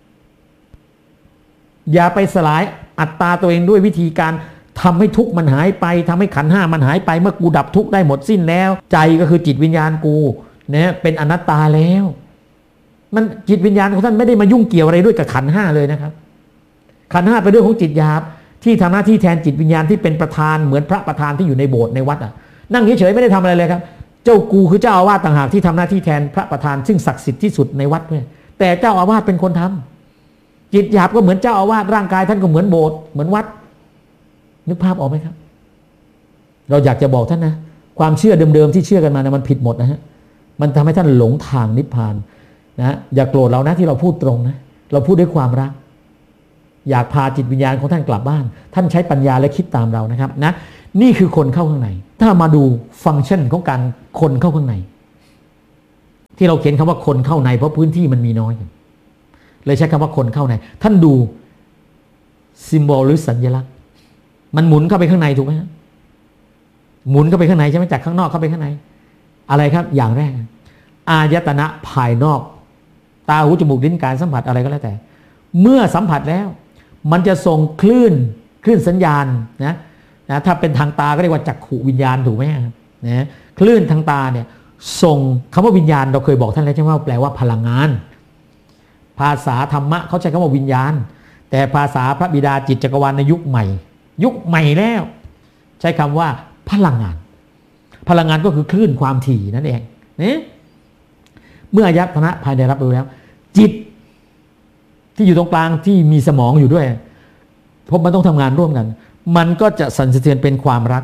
อย่าไปสลายอัตตาตัวเองด้วยวิธีการทำให้ทุกข์มันหายไปทำให้ขันธ์ห้ามันหายไปเมื่อกูดับทุกข์ได้หมดสิ้นแล้วใจก็คือจิตวิญญาณกูเนี่ยเป็นอนัตตาแล้วมันจิตวิญญาณของท่านไม่ได้มายุ่งเกี่ยวอะไรด้วยกับขันธ์ห้าเลยนะครับขันธ์ห้าเป็นเรื่องของจิตหยาบที่ทำหน้าที่แทนจิตวิญญาณที่เป็นประธานเหมือนพระประธานที่อยู่ในโบสถ์ในวัดอ่ะนั่งเฉยๆไม่ได้ทำอะไรเลยครับเจ้ากูคือเจ้าอาวาสต่างหากที่ทำหน้าที่แทนพระประธานซึ่งศักดิ์สิทธิ์ที่สุดในวัดเนี่ยแต่เจ้าอาวาสเป็นคนทำจิตหยาบก็เหมือนเจ้าอาวาสร่างกายท่านก็เหมือนโบสถ์เหมือนวัดนึกภาพออกไหมครับเราอยากจะบอกท่านนะความเชื่อเดิมๆที่เชื่อกันมานะมันผิดหมดนะฮะมันทำให้ท่านหลงทางนิพพานนะอย่าโกรธเรานะที่เราพูดตรงนะเราพูดด้วยความรักอยากพาจิตวิญญาณของท่านกลับบ้านท่านใช้ปัญญาและคิดตามเรานะครับนะนี่คือคนเข้าข้างในถ้ามาดูฟังก์ชันของการคนเข้าข้างในที่เราเขียนคำว่าคนเข้าในเพราะพื้นที่มันมีน้อยเลยใช้คำว่าคนเข้าในท่านดูซิมโบลหรือสัญลักษณ์มันหมุนเข้าไปข้างในถูกไหมหมุนเข้าไปข้างในใช่ไหมจากข้างนอกเข้าไปข้างในอะไรครับอย่างแรกอายตนะภายนอกตาหูจมูกลิ้นกายสัมผัสอะไรก็แล้วแต่เมื่อสัมผัสแล้วมันจะส่งคลื่นคลื่นสัญญาณนะนะถ้าเป็นทางตาก็เรียกว่าจักขุวิญญาณถูกไหมนะคลื่นทางตาเนี่ยส่งคำว่าวิญญาณเราเคยบอกท่านแล้วใช่ไหมว่าแปลว่าพลังงานภาษาธรรมะเขาใช้คำว่าวิญญาณแต่ภาษาพระบิดาจิตจักรวาลในยุคใหม่ยุคใหม่แล้วใช้คำว่าพลังงานพลังงานก็คือคลื่นความถี่นั่นเองนี่เมื่ออายตนะภายในรับรู้แล้วจิตที่อยู่ตรงกลางที่มีสมองอยู่ด้วยเพราะมันต้องทำงานร่วมกันมันก็จะสั่นสะเทือนเป็นความรัก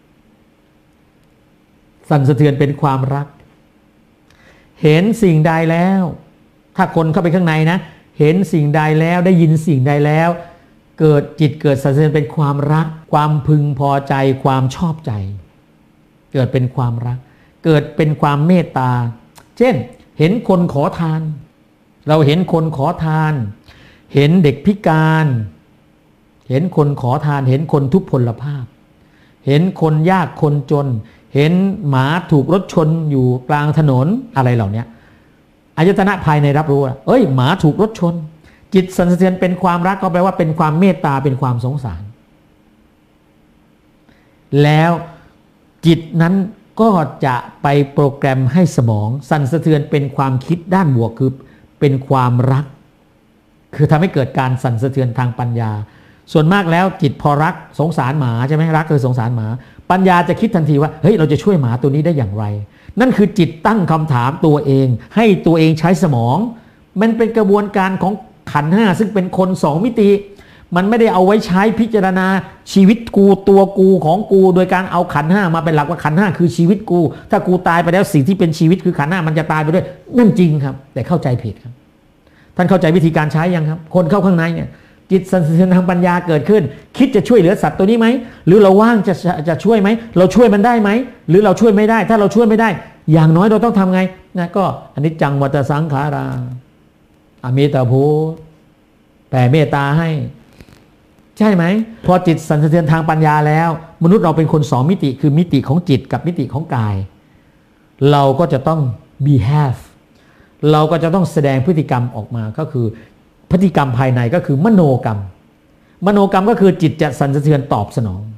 สั่นสะเทือนเป็นความรักเห็นสิ่งใดแล้วถ้าคนเข้าไปข้างในนะเห็นสิ่งใดแล้วได้ยินสิ่งใดแล้วเกิดจิตเกิดสั่นสะเทือนเป็นความรักความพึงพอใจความชอบใจเกิดเป็นความรักเกิดเป็นความเมตตาเช่นเห็นคนขอทานเราเห็นคนขอทานเห็นเด็กพิการเห็นคนขอทานเห็นคนทุพพลภาพเห็นคนยากคนจนเห็นหมาถูกรถชนอยู่กลางถนนอะไรเหล่านี้อายตนะภายในรับรู้ว่าเอ้ยหมาถูกรถชนจิตสั่นสะเทือนเป็นความรักก็แปลว่าเป็นความเมตตาเป็นความสงสารแล้วจิตนั้นก็จะไปโปรแกรมให้สมองสั่นสะเทือนเป็นความคิดด้านบวกคือเป็นความรักคือทำให้เกิดการสั่นสะเทือนทางปัญญาส่วนมากแล้วจิตพอรักสงสารหมาใช่ไหมรักคือสงสารหมาปัญญาจะคิดทันทีว่าเฮ้ยเราจะช่วยหมาตัวนี้ได้อย่างไรนั่นคือจิตตั้งคำถามตัวเองให้ตัวเองใช้สมองมันเป็นกระบวนการของขันธ์ห้าซึ่งเป็นคนสองมิติมันไม่ได้เอาไว้ใช้พิจารณาชีวิตกูตัวกูของกูโดยการเอาขันธ์ห้ามาเป็นหลักว่าขันธ์ห้าคือชีวิตกูถ้ากูตายไปแล้วสิ่งที่เป็นชีวิตคือขันธ์ห้ามันจะตายไปด้วยนั่นจริงครับแต่เข้าใจผิดครับท่านเข้าใจวิธีการใช้ยังครับคนเข้าข้างในเนี่ยจิตสั่นสะเทือนทางปัญญาเกิดขึ้นคิดจะช่วยเหลือสัตว์ตัวนี้ไหมหรือเราว่างจะจะช่วยไหมเราช่วยมันได้ไหมหรือเราช่วยไม่ได้ถ้าเราช่วยไม่ได้อย่างน้อยเราต้องทำไงนะก็อนิจจังวัฏสังขาราอมิตาภูแผ่เมตตาให้ใช่ไหมพอจิตสั่นสะเทือนทางปัญญาแล้วมนุษย์เราเป็นคนสองมิติคือมิติของจิตกับมิติของกายเราก็จะต้อง behave เราก็จะต้องแสดงพฤติกรรมออกมาก็คือพฤติกรรมภายในก็คือมโนกรรมมโนกรรมก็คือจิตจะสั่นสะเทือนตอบสนอง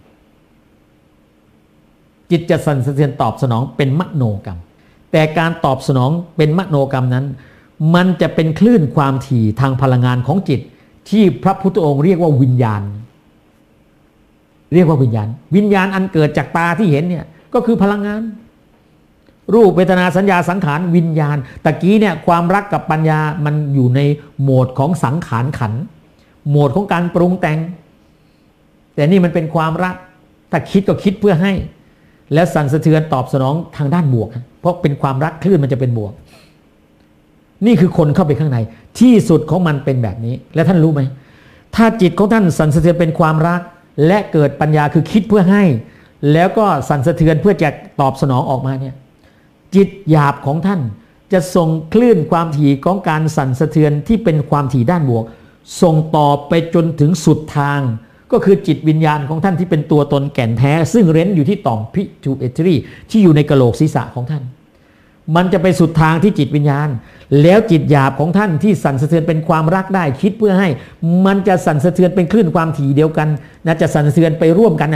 จิตจะสั่นสะเทือนตอบสนองเป็นมโนกรรมแต่การตอบสนองเป็นมโนกรรมนั้นมันจะเป็นคลื่นความถี่ทางพลังงานของจิตที่พระพุทธองค์เรียกว่าวิญญาณเรียกว่าวิญญาณวิญญาณอันเกิดจากตาที่เห็นเนี่ยก็คือพลังงานรูปเวทนาสัญญาสังขารวิญญาณตะกี้เนี่ยความรักกับปัญญามันอยู่ในโหมดของสังขารขันธ์โหมดของการปรุงแต่งแต่นี่มันเป็นความรักถ้าคิดก็คิดเพื่อให้แล้วสั่นสะเทือนตอบสนองทางด้านบวกเพราะเป็นความรักคลื่นมันจะเป็นบวกนี่คือคนเข้าไปข้างในที่สุดของมันเป็นแบบนี้และท่านรู้ไหมถ้าจิตของท่านสั่นสะเทือนเป็นความรักและเกิดปัญญาคือคิดเพื่อให้แล้วก็สั่นสะเทือนเพื่อจะตอบสนองออกมาเนี่ยจิตหยาบของท่านจะส่งคลื่นความถี่ของการสั่นสะเทือนที่เป็นความถี่ด้านบวกส่งต่อไปจนถึงสุดทางก็คือจิตวิญญาณของท่านที่เป็นตัวตนแก่นแท้ซึ่งเร้นอยู่ที่ต่อมพิจูเอตรีที่อยู่ในกะโหลกศีรษะของท่านมันจะไปสุดทางที่จิตวิญญาณแล้วจิตหยาบของท่านที่สั่นสะเทือนเป็นความรักได้คิดเพื่อให้มันจะสั่นสะเทือนเป็นคลื่นความถี่เดียวกันนะจะสั่นสะเทือนไปร่วมกันนะ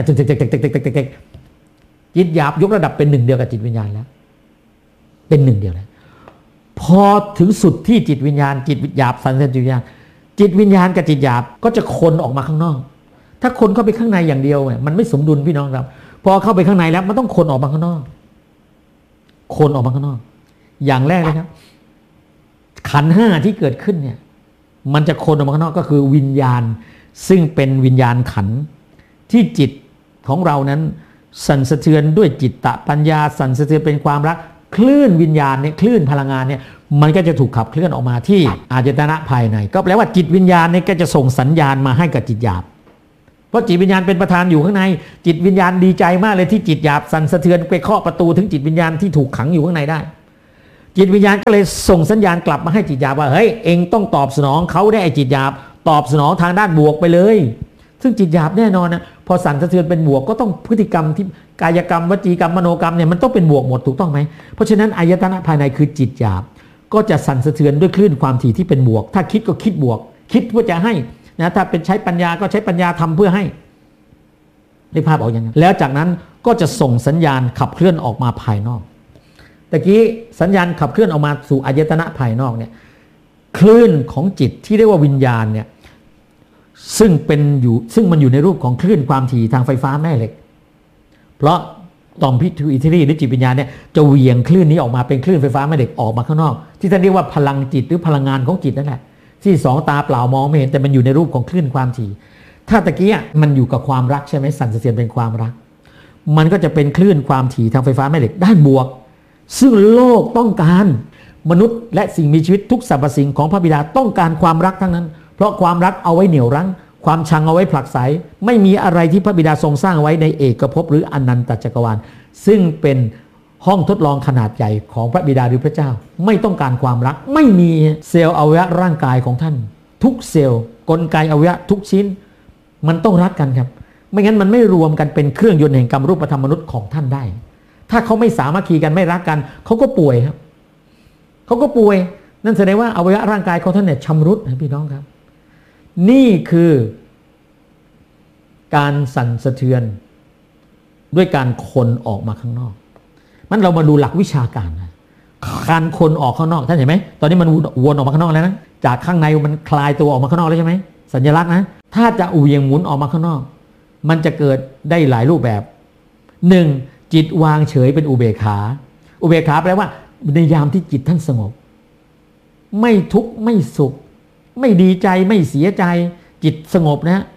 จิตหยาบยกระดับเป็นหนึ่งเดียวกับจิตวิญญาณแล้วเป็นหนึ่งเดียวแล้วพอถึงสุดที่จิตวิญญาณจิตหยาบสั่นสะเทือนจิตวิญญาณจิตวิญญาณกับจิตหยาบก็จะคนออกมาข้างนอกถ้าคนเข้าไปข้างในอย่างเดียวเนี่ยมันไม่สมดุลพี่น้องครับพอเข้าไปข้างในแล้วมันต้องคนออกมาข้างนอกคนออกมาข้างนอกอย่างแรกเลยครับขันธ์ห้าที่เกิดขึ้นเนี่ยมันจะคนออกมาข้างนอกก็คือวิญญาณซึ่งเป็นวิญญาณขันธ์ที่จิตของเรานั้นสั่นสะเทือนด้วยจิตตปัญญาสั่นสะเทือนเป็นความรักคลื่นวิญญาณเนี่ยคลื่นพลังงานเนี่ยมันก็จะถูกขับเคลื่อนออกมาที่อายตนะภายในก็แปลว่าจิตวิญญาณเนี่ยก็จะส่งสัญญาณมาให้กับจิตหยาบเพราะจิตวิญญาณเป็นประธานอยู่ข้างในจิตวิญญาณดีใจมากเลยที่จิตหยาบสั่นสะเทือนไปเคาะประตูถึงจิตวิญญาณที่ถูกขังอยู่ข้างในได้จิตวิญญาณก็เลยส่งสัญญาณกลับมาให้จิตหยาบว่าเฮ้ยเองต้องตอบสนองเขาได้ไอ้จิตหยาบตอบสนองทางด้านบวกไปเลยซึ่งจิตหยาบแน่นอนนะพอสั่นสะเทือนเป็นบวกก็ต้องพฤติกรรมที่กายกรรมวจีกรรมมโนกรรมเนี่ยมันต้องเป็นบวกหมดถูกต้องไหมเพราะฉะนั้นอายตนะภายในคือจิตหยาบก็จะสั่นสะเทือนด้วยคลื่นความถี่ที่เป็นบวกถ้าคิดก็คิดบวกคิดเพื่อจะให้นะถ้าเป็นใช้ปัญญาก็ใช้ปัญญาทำเพื่อให้ได้ภาพออกอย่างนั้นแล้วจากนั้นก็จะส่งสัญญาณขับเคลื่อนออกมาภายนอกตะกี้สัญญาณขับเคลื่อนออกมาสู่อายตนะภายนอกเนี่ยคลื่นของจิตที่เรียกว่าวิญญาณเนี่ยซึ่งเป็นอยู่ซึ่งมันอยู่ในรูปของคลื่นความถี่ทางไฟฟ้าแม่เหล็กเพราะต่อมพิทูอิทรีหรือจิตวิญญาณเนี่ยจะเหวี่ยงคลื่นนี้ออกมาเป็นคลื่นไฟฟ้าแม่เหล็กออกมาข้างนอกที่ท่านเรียกว่าพลังจิตหรือพลังงานของจิตนั่นแหละที่สองตาเปล่ามองไม่เห็นแต่มันอยู่ในรูปของคลื่นความถี่ถ้าตะกี้มันอยู่กับความรักใช่ไหมสั่นสะเทือนเป็นความรักมันก็จะเป็นคลื่นความถี่ทางไฟฟ้าแม่เหล็กด้านบวกซึ่งโลกต้องการมนุษย์และสิ่งมีชีวิตทุกสรรพสิ่งของพระบิดาต้องการความรักทั้งนั้นเพราะความรักเอาไว้เหนี่ยวรั้งความชังเอาไว้ผลักไสไม่มีอะไรที่พระบิดาทรงสร้างไว้ในเอกภพหรืออนันตจักรวาลซึ่งเป็นห้องทดลองขนาดใหญ่ของพระบิดาหรือพระเจ้าไม่ต้องการความรักไม่มีเซลล์อวัยวะร่างกายของท่านทุกเซลล์กลไกอวัยวะทุกชิ้นมันต้องรักกันครับไม่งั้นมันไม่รวมกันเป็นเครื่องยนต์แห่งกรรมรูปธรรมมนุษย์ของท่านได้ถ้าเขาไม่สามัคคีกันไม่รักกันเขาก็ป่วยครับเขาก็ป่วยนั่นแสดงว่าอวัยวะร่างกายของท่านเนี่ยชำรุดนะพี่น้องครับนี่คือการสั่นสะเทือนด้วยการคนออกมาข้างนอกมันเรามาดูหลักวิชาการนะการคนออกข้างนอกท่านเห็นไหมตอนนี้มันวนออกมาข้างนอกแล้วนะจากข้างในมันคลายตัวออกมาข้างนอกแล้วใช่ไหมสัญลักษณ์นะถ้าจะเหวี่ยงหมุนออกมาข้างนอกมันจะเกิดได้หลายรูปแบบหนึ่งจิตวางเฉยเป็นอุเบกขาอุเบกขาแปลว่าในยามที่จิตท่านสงบไม่ทุกข์ไม่สุขไม่ดีใจไม่เสียใจจิตสงบนะ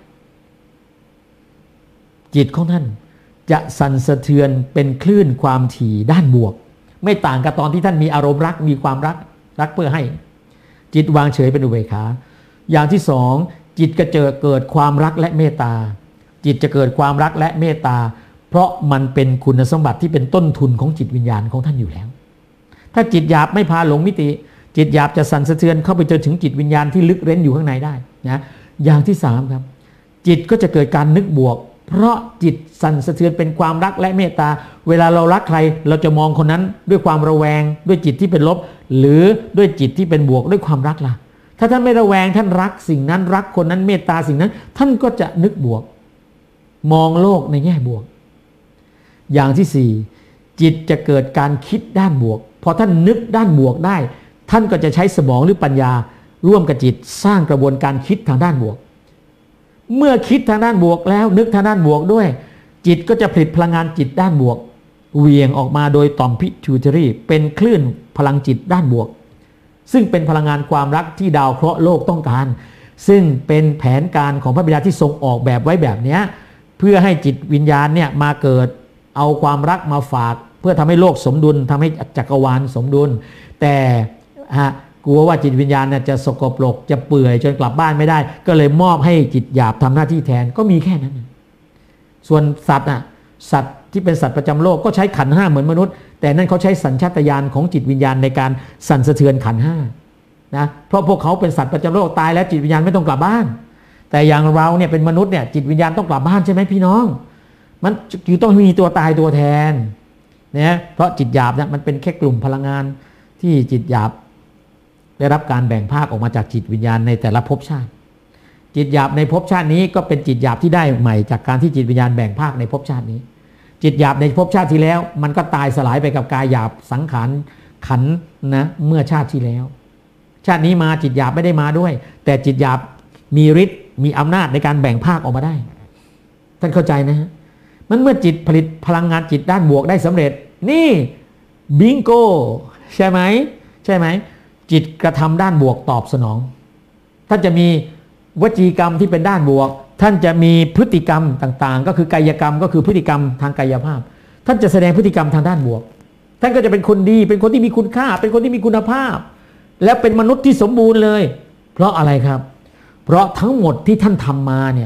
จิตของท่านจะสั่นสะเทือนเป็นคลื่นความถี่ด้านบวกไม่ต่างกับตอนที่ท่านมีอารมณ์รักมีความรักรักเพื่อให้จิตวางเฉยเป็นอุเบกขาอย่างที่สองจิตก็จะเกิดความรักและเมตตาจิตจะเกิดความรักและเมตตาเพราะมันเป็นคุณสมบัติที่เป็นต้นทุนของจิตวิญญาณของท่านอยู่แล้วถ้าจิตหยาบไม่พาหลงมิติจิตหยาบจะสั่นสะเทือนเข้าไปจนถึงจิตวิญญาณที่ลึกเร้นอยู่ข้างในได้นะอย่างที่สามครับจิตก็จะเกิดการนึกบวกเพราะจิตสั่นสะเทือนเป็นความรักและเมตตาเวลาเรารักใครเราจะมองคนนั้นด้วยความระแวงด้วยจิตที่เป็นลบหรือด้วยจิตที่เป็นบวกด้วยความรักล่ะถ้าท่านไม่ระแวงท่านรักสิ่งนั้นรักคนนั้นเมตตาสิ่งนั้นท่านก็จะนึกบวกมองโลกในแง่บวกอย่างที่สี่จิตจะเกิดการคิดด้านบวกพอท่านนึกด้านบวกได้ท่านก็จะใช้สมองหรือปัญญาร่วมกับจิตสร้างกระบวนการคิดทางด้านบวกเมื่อคิดทางด้านบวกแล้วนึกทางด้านบวกด้วยจิตก็จะผลิตพลังงานจิตด้านบวกเหวี่ยงออกมาโดยต่อมพิทูเทอรีเป็นคลื่นพลังจิตด้านบวกซึ่งเป็นพลังงานความรักที่ดาวเคราะห์โลกต้องการซึ่งเป็นแผนการของพระบิดาที่ทรงออกแบบไว้แบบนี้เพื่อให้จิตวิญญาณเนี่ยมาเกิดเอาความรักมาฝากเพื่อทำให้โลกสมดุลทำให้จักรวาลสมดุลแต่ฮะกลัวว่าจิตวิญญาณเนี่ยจะสกปรกจะเปื่อยจนกลับบ้านไม่ได้ก็เลยมอบให้จิตหยาบทำหน้าที่แทนก็มีแค่นั้นส่วนสัตว์อ่ะสัตว์ที่เป็นสัตว์ประจำโลกก็ใช้ขันธ์ห้าเหมือนมนุษย์แต่นั่นเขาใช้สัญชาตญาณของจิตวิญญาณในการสั่นสะเทือนขันธ์ห้านะเพราะพวกเขาเป็นสัตว์ประจำโลกตายแล้วจิตวิญญาณไม่ต้องกลับบ้านแต่อย่างเราเนี่ยเป็นมนุษย์เนี่ยจิตวิญญาณต้องกลับบ้านใช่ไหมพี่น้องมันอยู่ต้องมีตัวตายตัวแทนเนี่ยเพราะจิตหยาบเนี่ยมันเป็นแค่กลุ่มพลังงานที่จิตหยาบได้รับการแบ่งภาคออกมาจากจิตวิญญาณในแต่ละภพชาติจิตหยาบในภพชาตินี้ก็เป็นจิตหยาบที่ได้ใหม่จากการที่จิตวิญญาณแบ่งภาคในภพชาตินี้จิตหยาบในภพชาติที่แล้วมันก็ตายสลายไปกับกายหยาบสังขารขันธ์นะเมื่อชาติที่แล้วชาตินี้มาจิตหยาบไม่ได้มาด้วยแต่จิตหยาบมีฤทธิ์มีอำนาจในการแบ่งภาคออกมาได้ท่านเข้าใจนะฮะมันเมื่อจิตผลิตพลังงานจิตด้านบวกได้สำเร็จนี่บิงโกใช่ไหมใช่ไหมจิตกระทำด้านบวกตอบสนองท่านจะมีวจีกรรมที่เป็นด้านบวกท่านจะมีพฤติกรรมต่างๆก็คือกายกรรมก็คือพฤติกรรมทางกายภาพท่านจะแสดงพฤติกรรมทางด้านบวกท่านก็จะเป็นคนดีเป็นคนที่มีคุณค่าเป็นคนที่มีคุณภาพและเป็นมนุษย์ที่สมบูรณ์เลยเพราะอะไรครับเพราะทั้งหมดที่ท่านทำมาเนี่ย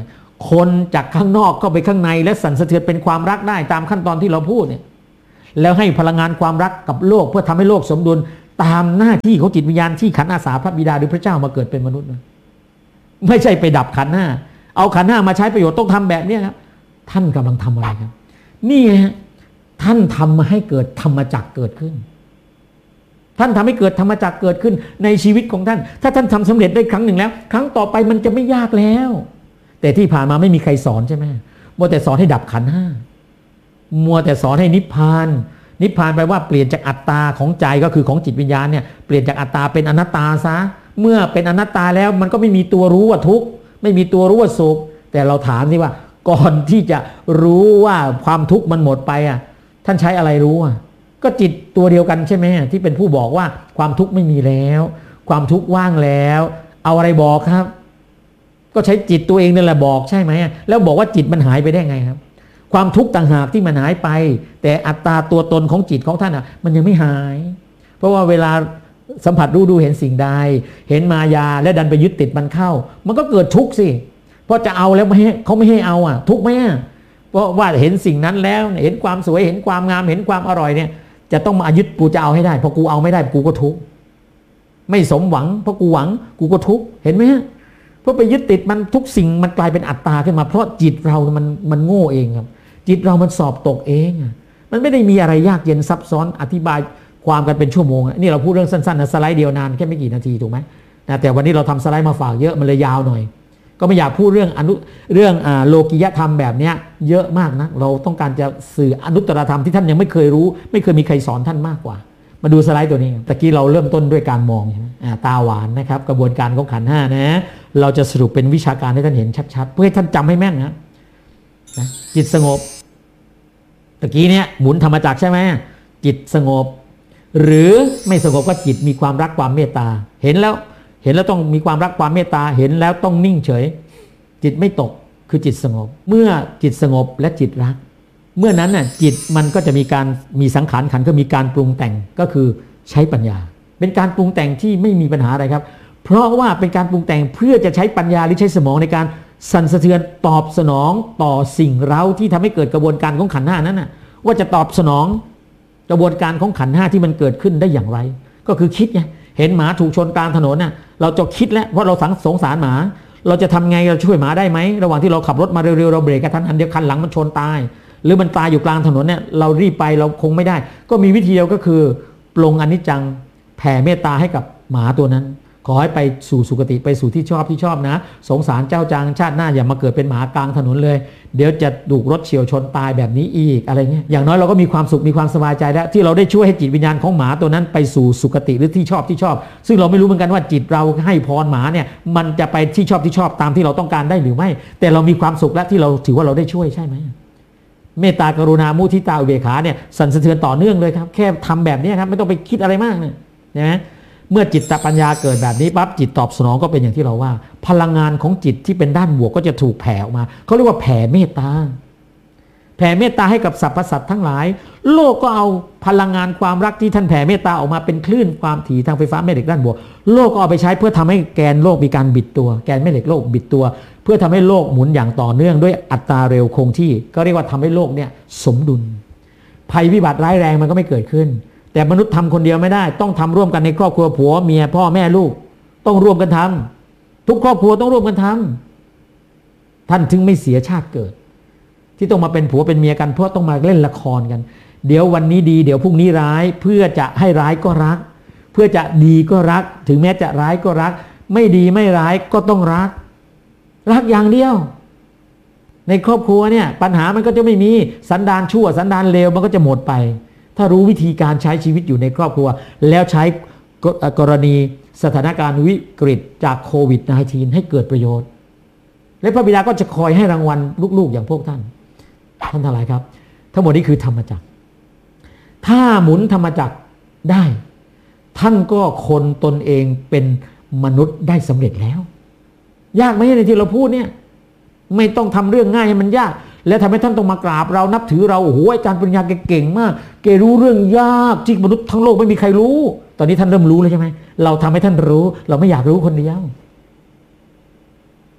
คนจากข้างนอกเข้าไปข้างในและสั่นสะเทือนเป็นความรักได้ตามขั้นตอนที่เราพูดเนี่ยแล้วให้พลังงานความรักกับโลกเพื่อทำให้โลกสมดุลตามหน้าที่ของจิตวิญญาณที่ขันธ์อาสาพระบิดาหรือพระเจ้ามาเกิดเป็นมนุษย์นะไม่ใช่ไปดับขันธ์ห้าเอาขันธ์ห้ามาใช้ประโยชน์ต้องทำแบบนี้ครับท่านกำลังทำอะไรครับนี่ไงฮะท่านทำมาให้เกิดธรรมจักรเกิดขึ้นท่านทำให้เกิดธรรมจักรเกิดขึ้นในชีวิตของท่านถ้าท่านทำสำเร็จได้ครั้งหนึ่งแล้วครั้งต่อไปมันจะไม่ยากแล้วแต่ที่ผ่านมาไม่มีใครสอนใช่ไหมมัวแต่สอนให้ดับขันธ์ห้ามัวแต่สอนให้นิพพานนิพพานแปลว่าเปลี่ยนจากอัตตาของใจก็คือของจิตวิญญาณเนี่ยเปลี่ยนจากอัตตาเป็นอนัตตาซะเมื่อเป็นอนัตตาแล้วมันก็ไม่มีตัวรู้ว่าทุกข์ไม่มีตัวรู้ว่าสุขแต่เราถามสิว่าก่อนที่จะรู้ว่าความทุกข์มันหมดไปอ่ะท่านใช้อะไรรู้อ่ะก็จิตตัวเดียวกันใช่ไหมที่เป็นผู้บอกว่าความทุกข์ไม่มีแล้วความทุกข์ว่างแล้วเอาอะไรบอกครับก็ใช้จิตตัวเองนั่นแหละบอกใช่ไหมแล้วบอกว่าจิตมันหายไปได้ไงครับความทุกข์ต่างหากที่มันหายไปแต่อัตตาตัวตนของจิตของท่านอ่ะมันยังไม่หายเพราะว่าเวลาสัมผัสรู้ดูเห็นสิ่งใดเห็นมายาและดันไปยึดติดมันเข้ามันก็เกิดทุกข์สิเพราะจะเอาแล้วไม่ให้เขาไม่ให้เอาอ่ะทุกข์ไหมเพราะว่าเห็นสิ่งนั้นแล้วเห็นความสวยเห็นความงามเห็นความอร่อยเนี่ยจะต้องมายึดกูจะเอาให้ได้พอกูเอาไม่ได้กูก็ทุกข์ไม่สมหวังเพราะกูหวังกูก็ทุกข์เห็นไหมเพราะไปยึดติดมันทุกสิ่งมันกลายเป็นอัตตาขึ้นมาเพราะจิตเรามันมันโง่เองครับจิตเรามันสอบตกเองมันไม่ได้มีอะไรยากเย็นซับซ้อนอธิบายความกันเป็นชั่วโมงนี่เราพูดเรื่องสั้นๆนะสไลด์เดียวนานแค่ไม่กี่นาทีถูกไหมนะแต่วันนี้เราทำสไลด์มาฝากเยอะมันเลยยาวหน่อยก็ไม่อยากพูดเรื่องอนุเรื่องอ่าโลกิยธรรมแบบนี้เยอะมากนะเราต้องการจะสื่ออนุตตรธรรมที่ท่านยังไม่เคยรู้ไม่เคยมีใครสอนท่านมากกว่ามาดูสไลด์ตัวนี้ตะกี้เราเริ่มต้นด้วยการมองใช่ไหมตาหวานนะครับกระบวนการของขันธ์ห้านะเราจะสรุปเป็นวิชาการให้ท่านเห็นชัดๆเพื่อให้ท่านจำให้แม่นนะนะจิตสงบตะกี้เนี่ยหมุนธรรมจักรใช่ไหมจิตสงบหรือไม่สงบก็จิตมีความรักความเมตตาเห็นแล้วเห็นแล้วต้องมีความรักความเมตตาเห็นแล้วต้องนิ่งเฉยจิตไม่ตกคือจิตสงบเมื่อจิตสงบและจิตรักเมื่อนั้นน่ะจิตมันก็จะมีการมีสังขารขันธ์ก็มีการปรุงแต่งก็คือใช้ปัญญาเป็นการปรุงแต่งที่ไม่มีปัญหาอะไรครับเพราะว่าเป็นการปรุงแต่งเพื่อจะใช้ปัญญาหรือใช้สมองในการสั่นสะเทือนตอบสนองต่อสิ่งเร้าที่ทำให้เกิดกระบวนการของขันธ์ห้านั้นน่ะว่าจะตอบสนองกระบวนการของขันธ์ห้าที่มันเกิดขึ้นได้อย่างไรก็คือคิดไงเห็นหมาถูกชนกลางถนนน่ะเราจะคิดแล้วเพราะเราสงสารหมาเราจะทำไงเราช่วยหมาได้ไหมระหว่างที่เราขับรถมาเร็วๆเราเบรกกระทันหันเดียวคันหลังมันชนตายหรือมันตายอยู่กลางถนนเนี่ยเรารีบไปเราคงไม่ได้ก็มีวิธีเดียวก็คือปลงอนิจจังแผ่เมตตาให้กับหมาตัวนั้นขอให้ไปสู่สุคติไปสู่ที่ชอบที่ชอบนะสงสารเจ้าจังชาติหน้าอย่ามาเกิดเป็นหมากลางถนนเลยเดี๋ยวจะถูกรถเฉี่ยวชนตายแบบนี้อีกอะไรเงี้ยอย่างน้อยเราก็มีความสุขมีความสบายใจแล้วที่เราได้ช่วยให้จิตวิญญาณของหมาตัวนั้นไปสู่สุคติหรือที่ชอบที่ชอบซึ่งเราไม่รู้เหมือนกันว่าจิตเราให้พรหมาเนี่ยมันจะไปที่ชอบที่ชอบตามที่เราต้องการได้หรือไม่แต่เรามีความสุขและที่เราถือว่าเราได้ช่วยใช่ไหมเมตตากรุณามุทิตาอุเบกขาเนี่ยสั่นสะเทือนต่อเนื่องเลยครับแค่ทำแบบนี้ครับไม่ต้องไปคิดอะไรมากเนี่ยนะเมื่อจิตปัญญาเกิดแบบนี้ปั๊บจิตตอบสนองก็เป็นอย่างที่เราว่าพลังงานของจิตที่เป็นด้านบวกก็จะถูกแผ่ออกมาเขาเรียกว่าแผ่เมตตาแผ่เมตตาให้กับสรรพสัตว์ทั้งหลายโลกก็เอาพลังงานความรักที่ท่านแผ่เมตตาออกมาเป็นคลื่นความถี่ทางไฟฟ้าแม่เหล็กด้านบวกโลกก็เอาไปใช้เพื่อทำให้แกนโลกมีการบิดตัวแกนแม่เหล็กโลกบิดตัวเพื่อทำให้โลกหมุนอย่างต่อเนื่องด้วยอัตราเร็วคงที่ก็เรียกว่าทำให้โลกเนี่ยสมดุลภัยพิบัติร้ายแรงมันก็ไม่เกิดขึ้นแต่มนุษย์ทำคนเดียวไม่ได้ต้องทำร่วมกันในครอบครัวผัวเมียพ่อแม่ลูกต้องร่วมกันทำทุกครอบครัวต้องร่วมกันทำท่านถึงไม่เสียชาติเกิดที่ต้องมาเป็นผัวเป็นเมียกันเพราะต้องมาเล่นละครกันเดี๋ยววันนี้ดีเดี๋ยวพรุ่งนี้ร้ายเพื่อจะให้ร้ายก็รักเพื่อจะดีก็รักถึงแม้จะร้ายก็รักไม่ดีไม่ร้ายก็ต้องรักรักอย่างเดียวในครอบครัวเนี่ยปัญหามันก็จะไม่มีสันดานชั่วสันดานเลวมันก็จะหมดไปถ้ารู้วิธีการใช้ชีวิตอยู่ในครอบครัวแล้วใช้กรณีสถานการณ์วิกฤตจากโควิด สิบเก้า ให้เกิดประโยชน์และพระบิดาก็จะคอยให้รางวัลลูกๆอย่างพวกท่านท่านทั้งหลายครับทั้งหมดนี้คือธรรมจักรถ้าหมุนธรรมจักรได้ท่านก็คนตนเองเป็นมนุษย์ได้สำเร็จแล้วยากไหมในที่เราพูดเนี่ยไม่ต้องทำเรื่องง่ายให้มันยากแล้วทำให้ท่านต้องมากราบเรานับถือเราโอ้โหอาจารย์ปริญญาแกเก่งมากแกรู้เรื่องยากที่มนุษย์ทั้งโลกไม่มีใครรู้ตอนนี้ท่านเริ่มรู้แล้วใช่ไหมเราทำให้ท่านรู้เราไม่อยากรู้คนเดียว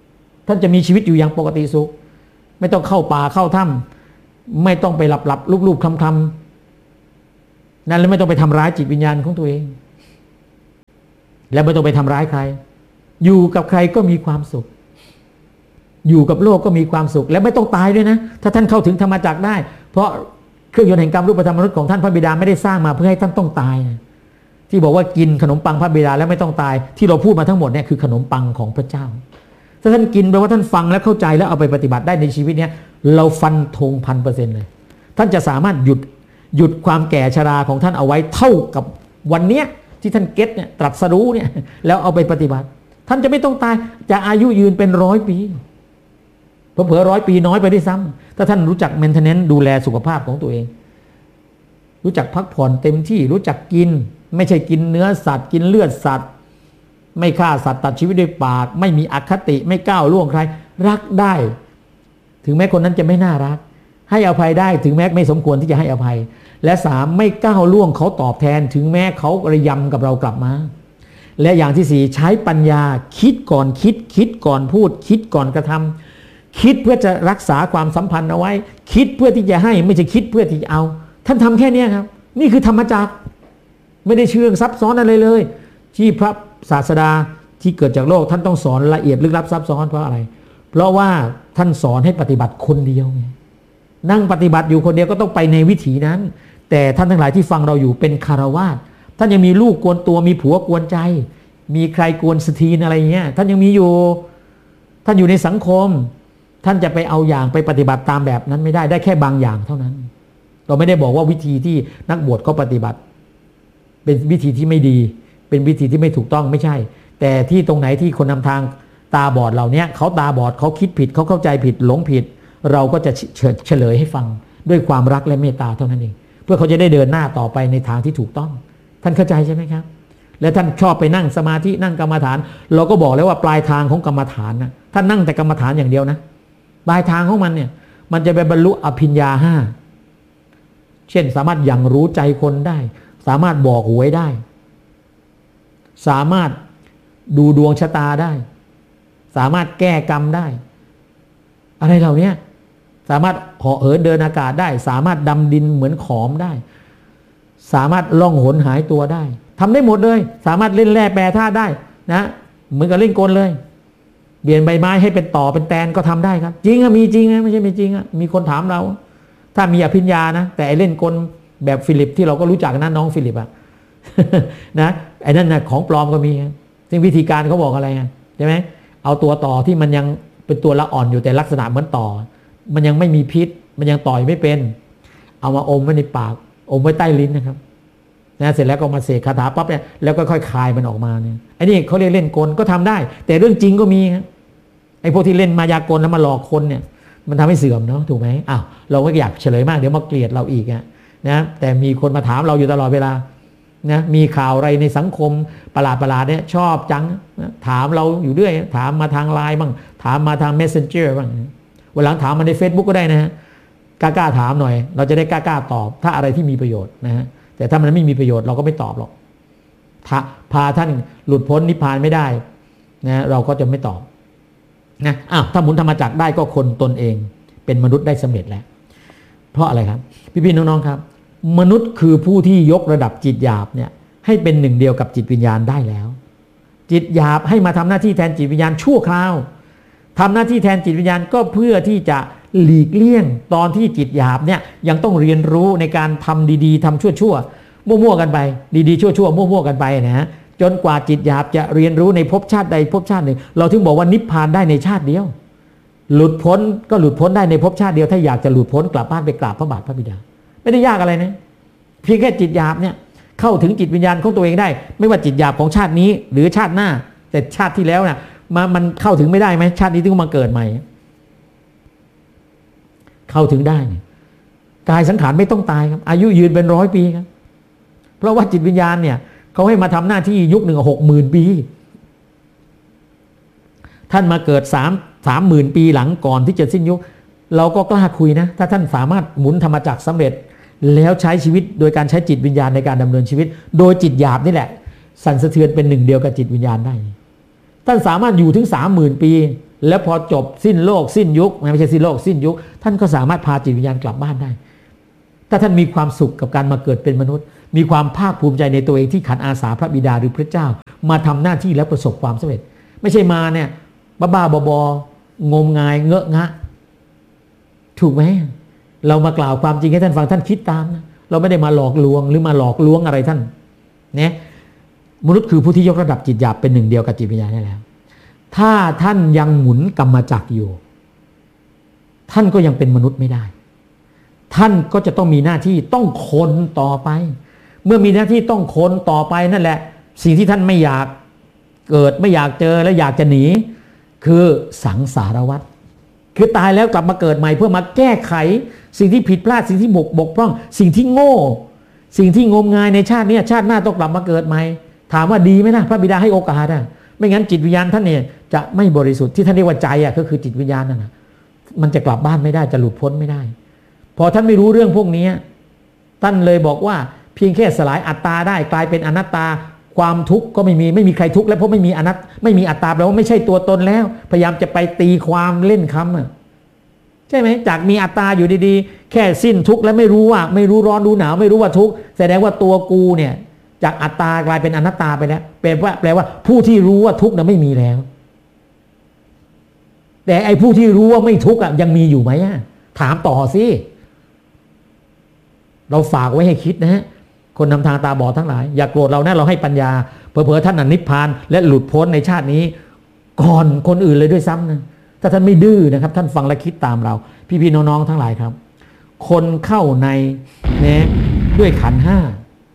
ท่านจะมีชีวิตอยู่อย่างปกติสุขไม่ต้องเข้าป่าเข้าถ้ำไม่ต้องไปหลับหลับลูบๆคลำๆนั่นแล้วไม่ต้องไปทำร้ายจิตวิญญาณของตัวเองและไม่ต้องไปทำร้ายใครอยู่กับใครก็มีความสุขอยู่กับโลกก็มีความสุขและไม่ต้องตายด้วยนะถ้าท่านเข้าถึงธรรมจักรได้เพราะเครื่องยนต์แห่งกรรมรูปธรรมมนุษย์ของท่านพระบิดาไม่ได้สร้างมาเพื่อให้ท่านต้องตายนะที่บอกว่ากินขนมปังพระบิดาแล้วไม่ต้องตายที่เราพูดมาทั้งหมดเนี่ยคือขนมปังของพระเจ้าถ้าท่านกินแปลว่าท่านฟังและเข้าใจแล้วเอาไปปฏิบัติได้ในชีวิตเนี้ยเราฟันธงพันเปอร์เซ็นต์เลยท่านจะสามารถหยุดหยุดความแก่ชราของท่านเอาไว้เท่ากับวันเนี้ยที่ท่านเก็ตเนี่ยตรัสรู้เนี่ยแล้วเอาไปปฏิบัติท่านจะไม่ต้องตายจะอายุยืนเป็นร้อยปีเผลอๆร้อยปีน้อยไปด้วยซ้ำถ้าท่านรู้จักเมนเทนเนนซ์ดูแลสุขภาพของตัวเองรู้จักพักผ่อนเต็มที่รู้จักกินไม่ใช่กินเนื้อสัตว์กินเลือดสัตว์ไม่ฆ่าสัตว์ตัดชีวิตด้วยปากไม่มีอคติไม่ก้าวล่วงใครรักได้ถึงแม้คนนั้นจะไม่น่ารักให้อภัยได้ถึงแม้ไม่สมควรที่จะให้อภัยและสามไม่ก้าวล่วงเขาตอบแทนถึงแม้เขาระยำกับเรากลับมาและอย่างที่สี่ใช้ปัญญาคิดก่อนคิดคิดก่อนพูดคิดก่อนกระทำคิดเพื่อจะรักษาความสัมพันธ์เอาไว้คิดเพื่อที่จะให้ไม่ใช่คิดเพื่อที่จะเอาท่านทำแค่นี้ครับนี่คือธรรมจักรไม่ได้เชื่องซับซ้อนอะไรเลยที่พระศาสดาที่เกิดจากโลกท่านต้องสอนละเอียดลึกลับซับซ้อนเพราะอะไรเพราะว่าท่านสอนให้ปฏิบัติคนเดียวไงนั่งปฏิบัติอยู่คนเดียวก็ต้องไปในวิถีนั้นแต่ท่านทั้งหลายที่ฟังเราอยู่เป็นคารวาสท่านยังมีลูกกวนตัวมีผัวกวนใจมีใครกวนสตีนอะไรเงี้ยท่านยังมีอยู่ท่านอยู่ในสังคมท่านจะไปเอาอย่างไปปฏิบัติตามแบบนั้นไม่ได้ได้แค่บางอย่างเท่านั้นเราไม่ได้บอกว่าวิธีที่นักบวชเขาปฏิบัติเป็นวิธีที่ไม่ดีเป็นวิธีที่ไม่ถูกต้องไม่ใช่แต่ที่ตรงไหนที่คนนำทางตาบอดเหล่านี้เขาตาบอดเขาคิดผิดเขาเข้าใจผิดหลงผิดเราก็จะเฉลยให้ฟังด้วยความรักและเมตตาเท่านั้นเองเพื่อเขาจะได้เดินหน้าต่อไปในทางที่ถูกต้องท่านเข้าใจใช่ไหมครับและท่านชอบไปนั่งสมาธินั่งกรรมฐานเราก็บอกแล้วว่าปลายทางของกรรมฐานนะท่านนั่งแต่กรรมฐานอย่างเดียวนะปลายทางของมันเนี่ยมันจะไปบรรลุอภิญญาห้าเช่นสามารถอย่างรู้ใจคนได้สามารถบอกหวยได้สามารถดูดวงชะตาได้สามารถแก้กรรมได้อะไรเหล่านี้สามารถเหาะเหินเดินอากาศได้สามารถดำดินเหมือนขอมได้สามารถล่องหนหายตัวได้ทำได้หมดเลยสามารถเล่นแร่แปรธาตุได้นะเหมือนกับเล่นกลเลยเปลี่ยนใบไม้ให้เป็นต่อเป็นแตนก็ทำได้ครับจริงอะมีจริงอะไม่ใช่ไม่จริงอะมีคนถามเราถ้ามีอภิญญานะแต่ไอเล่นกลแบบฟิลิปที่เราก็รู้จักนะน้องฟิลิปอะนะไอ้นั่นนะของปลอมก็มีซึ่งวิธีการเขาบอกอะไรใช่ไหมเอาตัวต่อที่มันยังเป็นตัวละอ่อนอยู่แต่ลักษณะเหมือนต่อมันยังไม่มีพิษมันยังต่อยไม่เป็นเอามาอมไว้ในปากอมไว้ใต้ลิ้นนะครับนะเสร็จแล้วก็มาเสกคาถาปั๊บเนี่ยแล้วก็ค่อยคายมันออกมาเนี่ยไอ้นี่เขาเรียกเล่นกลก็ทำได้แต่เรื่องจริงก็มีไอ้พวกที่เล่นมายากลแล้วมาหลอกคนเนี่ยมันทำให้เสื่อมเนาะถูกไหมอ้าวเราก็อยากเฉลยมากเดี๋ยวมาเกลียดเราอีกนะแต่มีคนมาถามเราอยู่ตลอดเวลานะมีข่าวอะไรในสังคมประหลาดประหลาดเนี่ยชอบจังนะถามเราอยู่เรื่อยถามมาทางไลน์บ้างถามมาทาง Messenger บ้างวันหลังถามมาใน Facebook ก็ได้นะฮะกล้าๆถามหน่อยเราจะได้กล้าๆตอบถ้าอะไรที่มีประโยชน์นะฮะแต่ถ้ามันไม่มีประโยชน์เราก็ไม่ตอบหรอกพาท่านหลุดพ้นนิพพานไม่ได้นะเราก็จะไม่ตอบนะอ้าวถ้าหมุนธรรมจักรได้ก็คนตนเองเป็นมนุษย์ได้สำเร็จแล้วเพราะอะไรครับพี่ๆน้องๆครับมนุษย์คือผู้ที่ยกระดับจิตหยาบเนี่ยให้เป็นหนึ่งเดียวกับจิตวิญญาณได้แล้วจิตหยาบให้มาทำหน้าที่แทนจิตวิญญาณชั่วคราวทำหน้าที่แทนจิตวิญญาณก็เพื่อที่จะหลีกเลี่ยงตอนที่จิตหยาบเนี่ยยังต้องเรียนรู้ในการทำดีๆทำชั่วๆมั่วๆกันไปดีๆชั่วๆมั่วๆกันไปนะฮะจนกว่าจิตหยาบจะเรียนรู้ในภพชาติใดภพชาติหนึ่งเราถึงบอกว่านิพพานได้ในชาติเดียวหลุดพ้นก็หลุดพ้นได้ในภพชาติเดียวถ้าอยากจะหลุดพ้นกลับบ้านไปกราบพระบาทพระบิดาไม่ได้ยากอะไรนะเพียงแค่จิตหยาบเนี่ยเข้าถึงจิตวิญญาณของตัวเองได้ไม่ว่าจิตหยาบของชาตินี้หรือชาติหน้าแต่ชาติที่แล้วน่ะมามันเข้าถึงไม่ได้ไหมชาตินี้ถึงมาเกิดใหม่เข้าถึงได้กายสังขารไม่ต้องตายครับอายุยืนเป็นร้อยปีครับเพราะว่าจิตวิญญาณเนี่ยเขาให้มาทำหน้าที่ยุคหนึ่งหกหมื่นปีท่านมาเกิดสามสามหมื่นปีหลังก่อนที่จะสิ้นยุคเราก็กล้าคุยนะถ้าท่านสามารถหมุนธรรมจักรสำเร็จแล้วใช้ชีวิตโดยการใช้จิตวิญญาณในการดำเนินชีวิตโดยจิตหยาบนี่แหละสั่นสะเทือนเป็นหนึ่งเดียวกับจิตวิญญาณได้ท่านสามารถอยู่ถึงสามหมื่นปีแล้วพอจบสิ้นโลกสิ้นยุคไม่ใช่สิ้นโลกสิ้นยุคท่านก็สามารถพาจิตวิญญาณกลับบ้านได้ถ้าท่านมีความสุขกับการมาเกิดเป็นมนุษย์มีความภาคภูมิใจในตัวเองที่ขันอาสาพระบิดาหรือพระเจ้ามาทำหน้าที่และประสบความสำเร็จไม่ใช่มาเนี่ยบ้าๆบอๆงมงายเงอะงะถูกไหมเรามากล่าวความจริงให้ท่านฟังท่านคิดตามนะเราไม่ได้มาหลอกลวงหรือมาหลอกลวงอะไรท่านเนี่ยมนุษย์คือผู้ที่ยกระดับจิตหยาบเป็นหนึ่งเดียวกับจิตวิญญาณได้แล้วถ้าท่านยังหมุนกรรมจักรอยู่ท่านก็ยังเป็นมนุษย์ไม่ได้ท่านก็จะต้องมีหน้าที่ต้องคนต่อไปเมื่อมีหน้าที่ต้องคนต่อไปนั่นแหละสิ่งที่ท่านไม่อยากเกิดไม่อยากเจอและอยากจะหนีคือสังสารวัฏคือตายแล้วกลับมาเกิดใหม่เพื่อมาแก้ไขสิ่งที่ผิดพลาดสิ่งที่บกบกพร่องสิ่งที่โง่สิ่งที่งมงายในชาตินี้ชาติหน้าต้องกลับมาเกิดใหม่ถามว่าดีไหมนะพระบิดาให้โอกาสอ่ะไม่งั้นจิตวิญญาณท่านเนี่ยจะไม่บริสุทธิ์ที่ท่านเรียกว่าใจอ่ะก็คือจิตวิญญาณนั่นนะมันจะกลับบ้านไม่ได้จะหลุดพ้นไม่ได้พอท่านไม่รู้เรื่องพวกนี้ท่านเลยบอกว่าเพียงแค่สลายอัตตาได้กลายเป็นอนัตตาความทุกข์ก็ไม่มีไม่มีใครทุกข์แล้วเพราะไม่มีอนัตไม่มีอัตตาแปลว่าไม่ใช่ตัวตนแล้วพยายามจะไปตีความเล่นคำอ่ะใช่ไหมจากมีอัตตาอยู่ดีๆแค่สิ้นทุกข์แล้วไม่รู้ว่าไม่รู้ร้อนรู้หนาวไม่รู้ว่าทุกข์แสดงว่าตัวกูเนี่ยจากอัตตากลายเป็นอนัตตาไปแล้วแปลว่าแปลว่าผู้ที่รู้ว่าทุกข์นั้นไม่มีแล้วแต่ไอ้ผู้ที่รู้ว่าไม่ทุกข์อ่ะยังมีอยู่ไหมอ่ะถามต่อสิเราฝากไว้ให้คิดนะฮะคนนำทางตาบอดทั้งหลายอย่าโกรธเรานะเราให้ปัญญาเผลอๆท่านนิพพานและหลุดพ้นในชาตินี้ก่อนคนอื่นเลยด้วยซ้ำนะถ้าท่านไม่ดื้อนะครับท่านฟังและคิดตามเราพี่ๆน้องๆทั้งหลายครับคนเข้าในเนี่ยด้วยขันธ์ห้า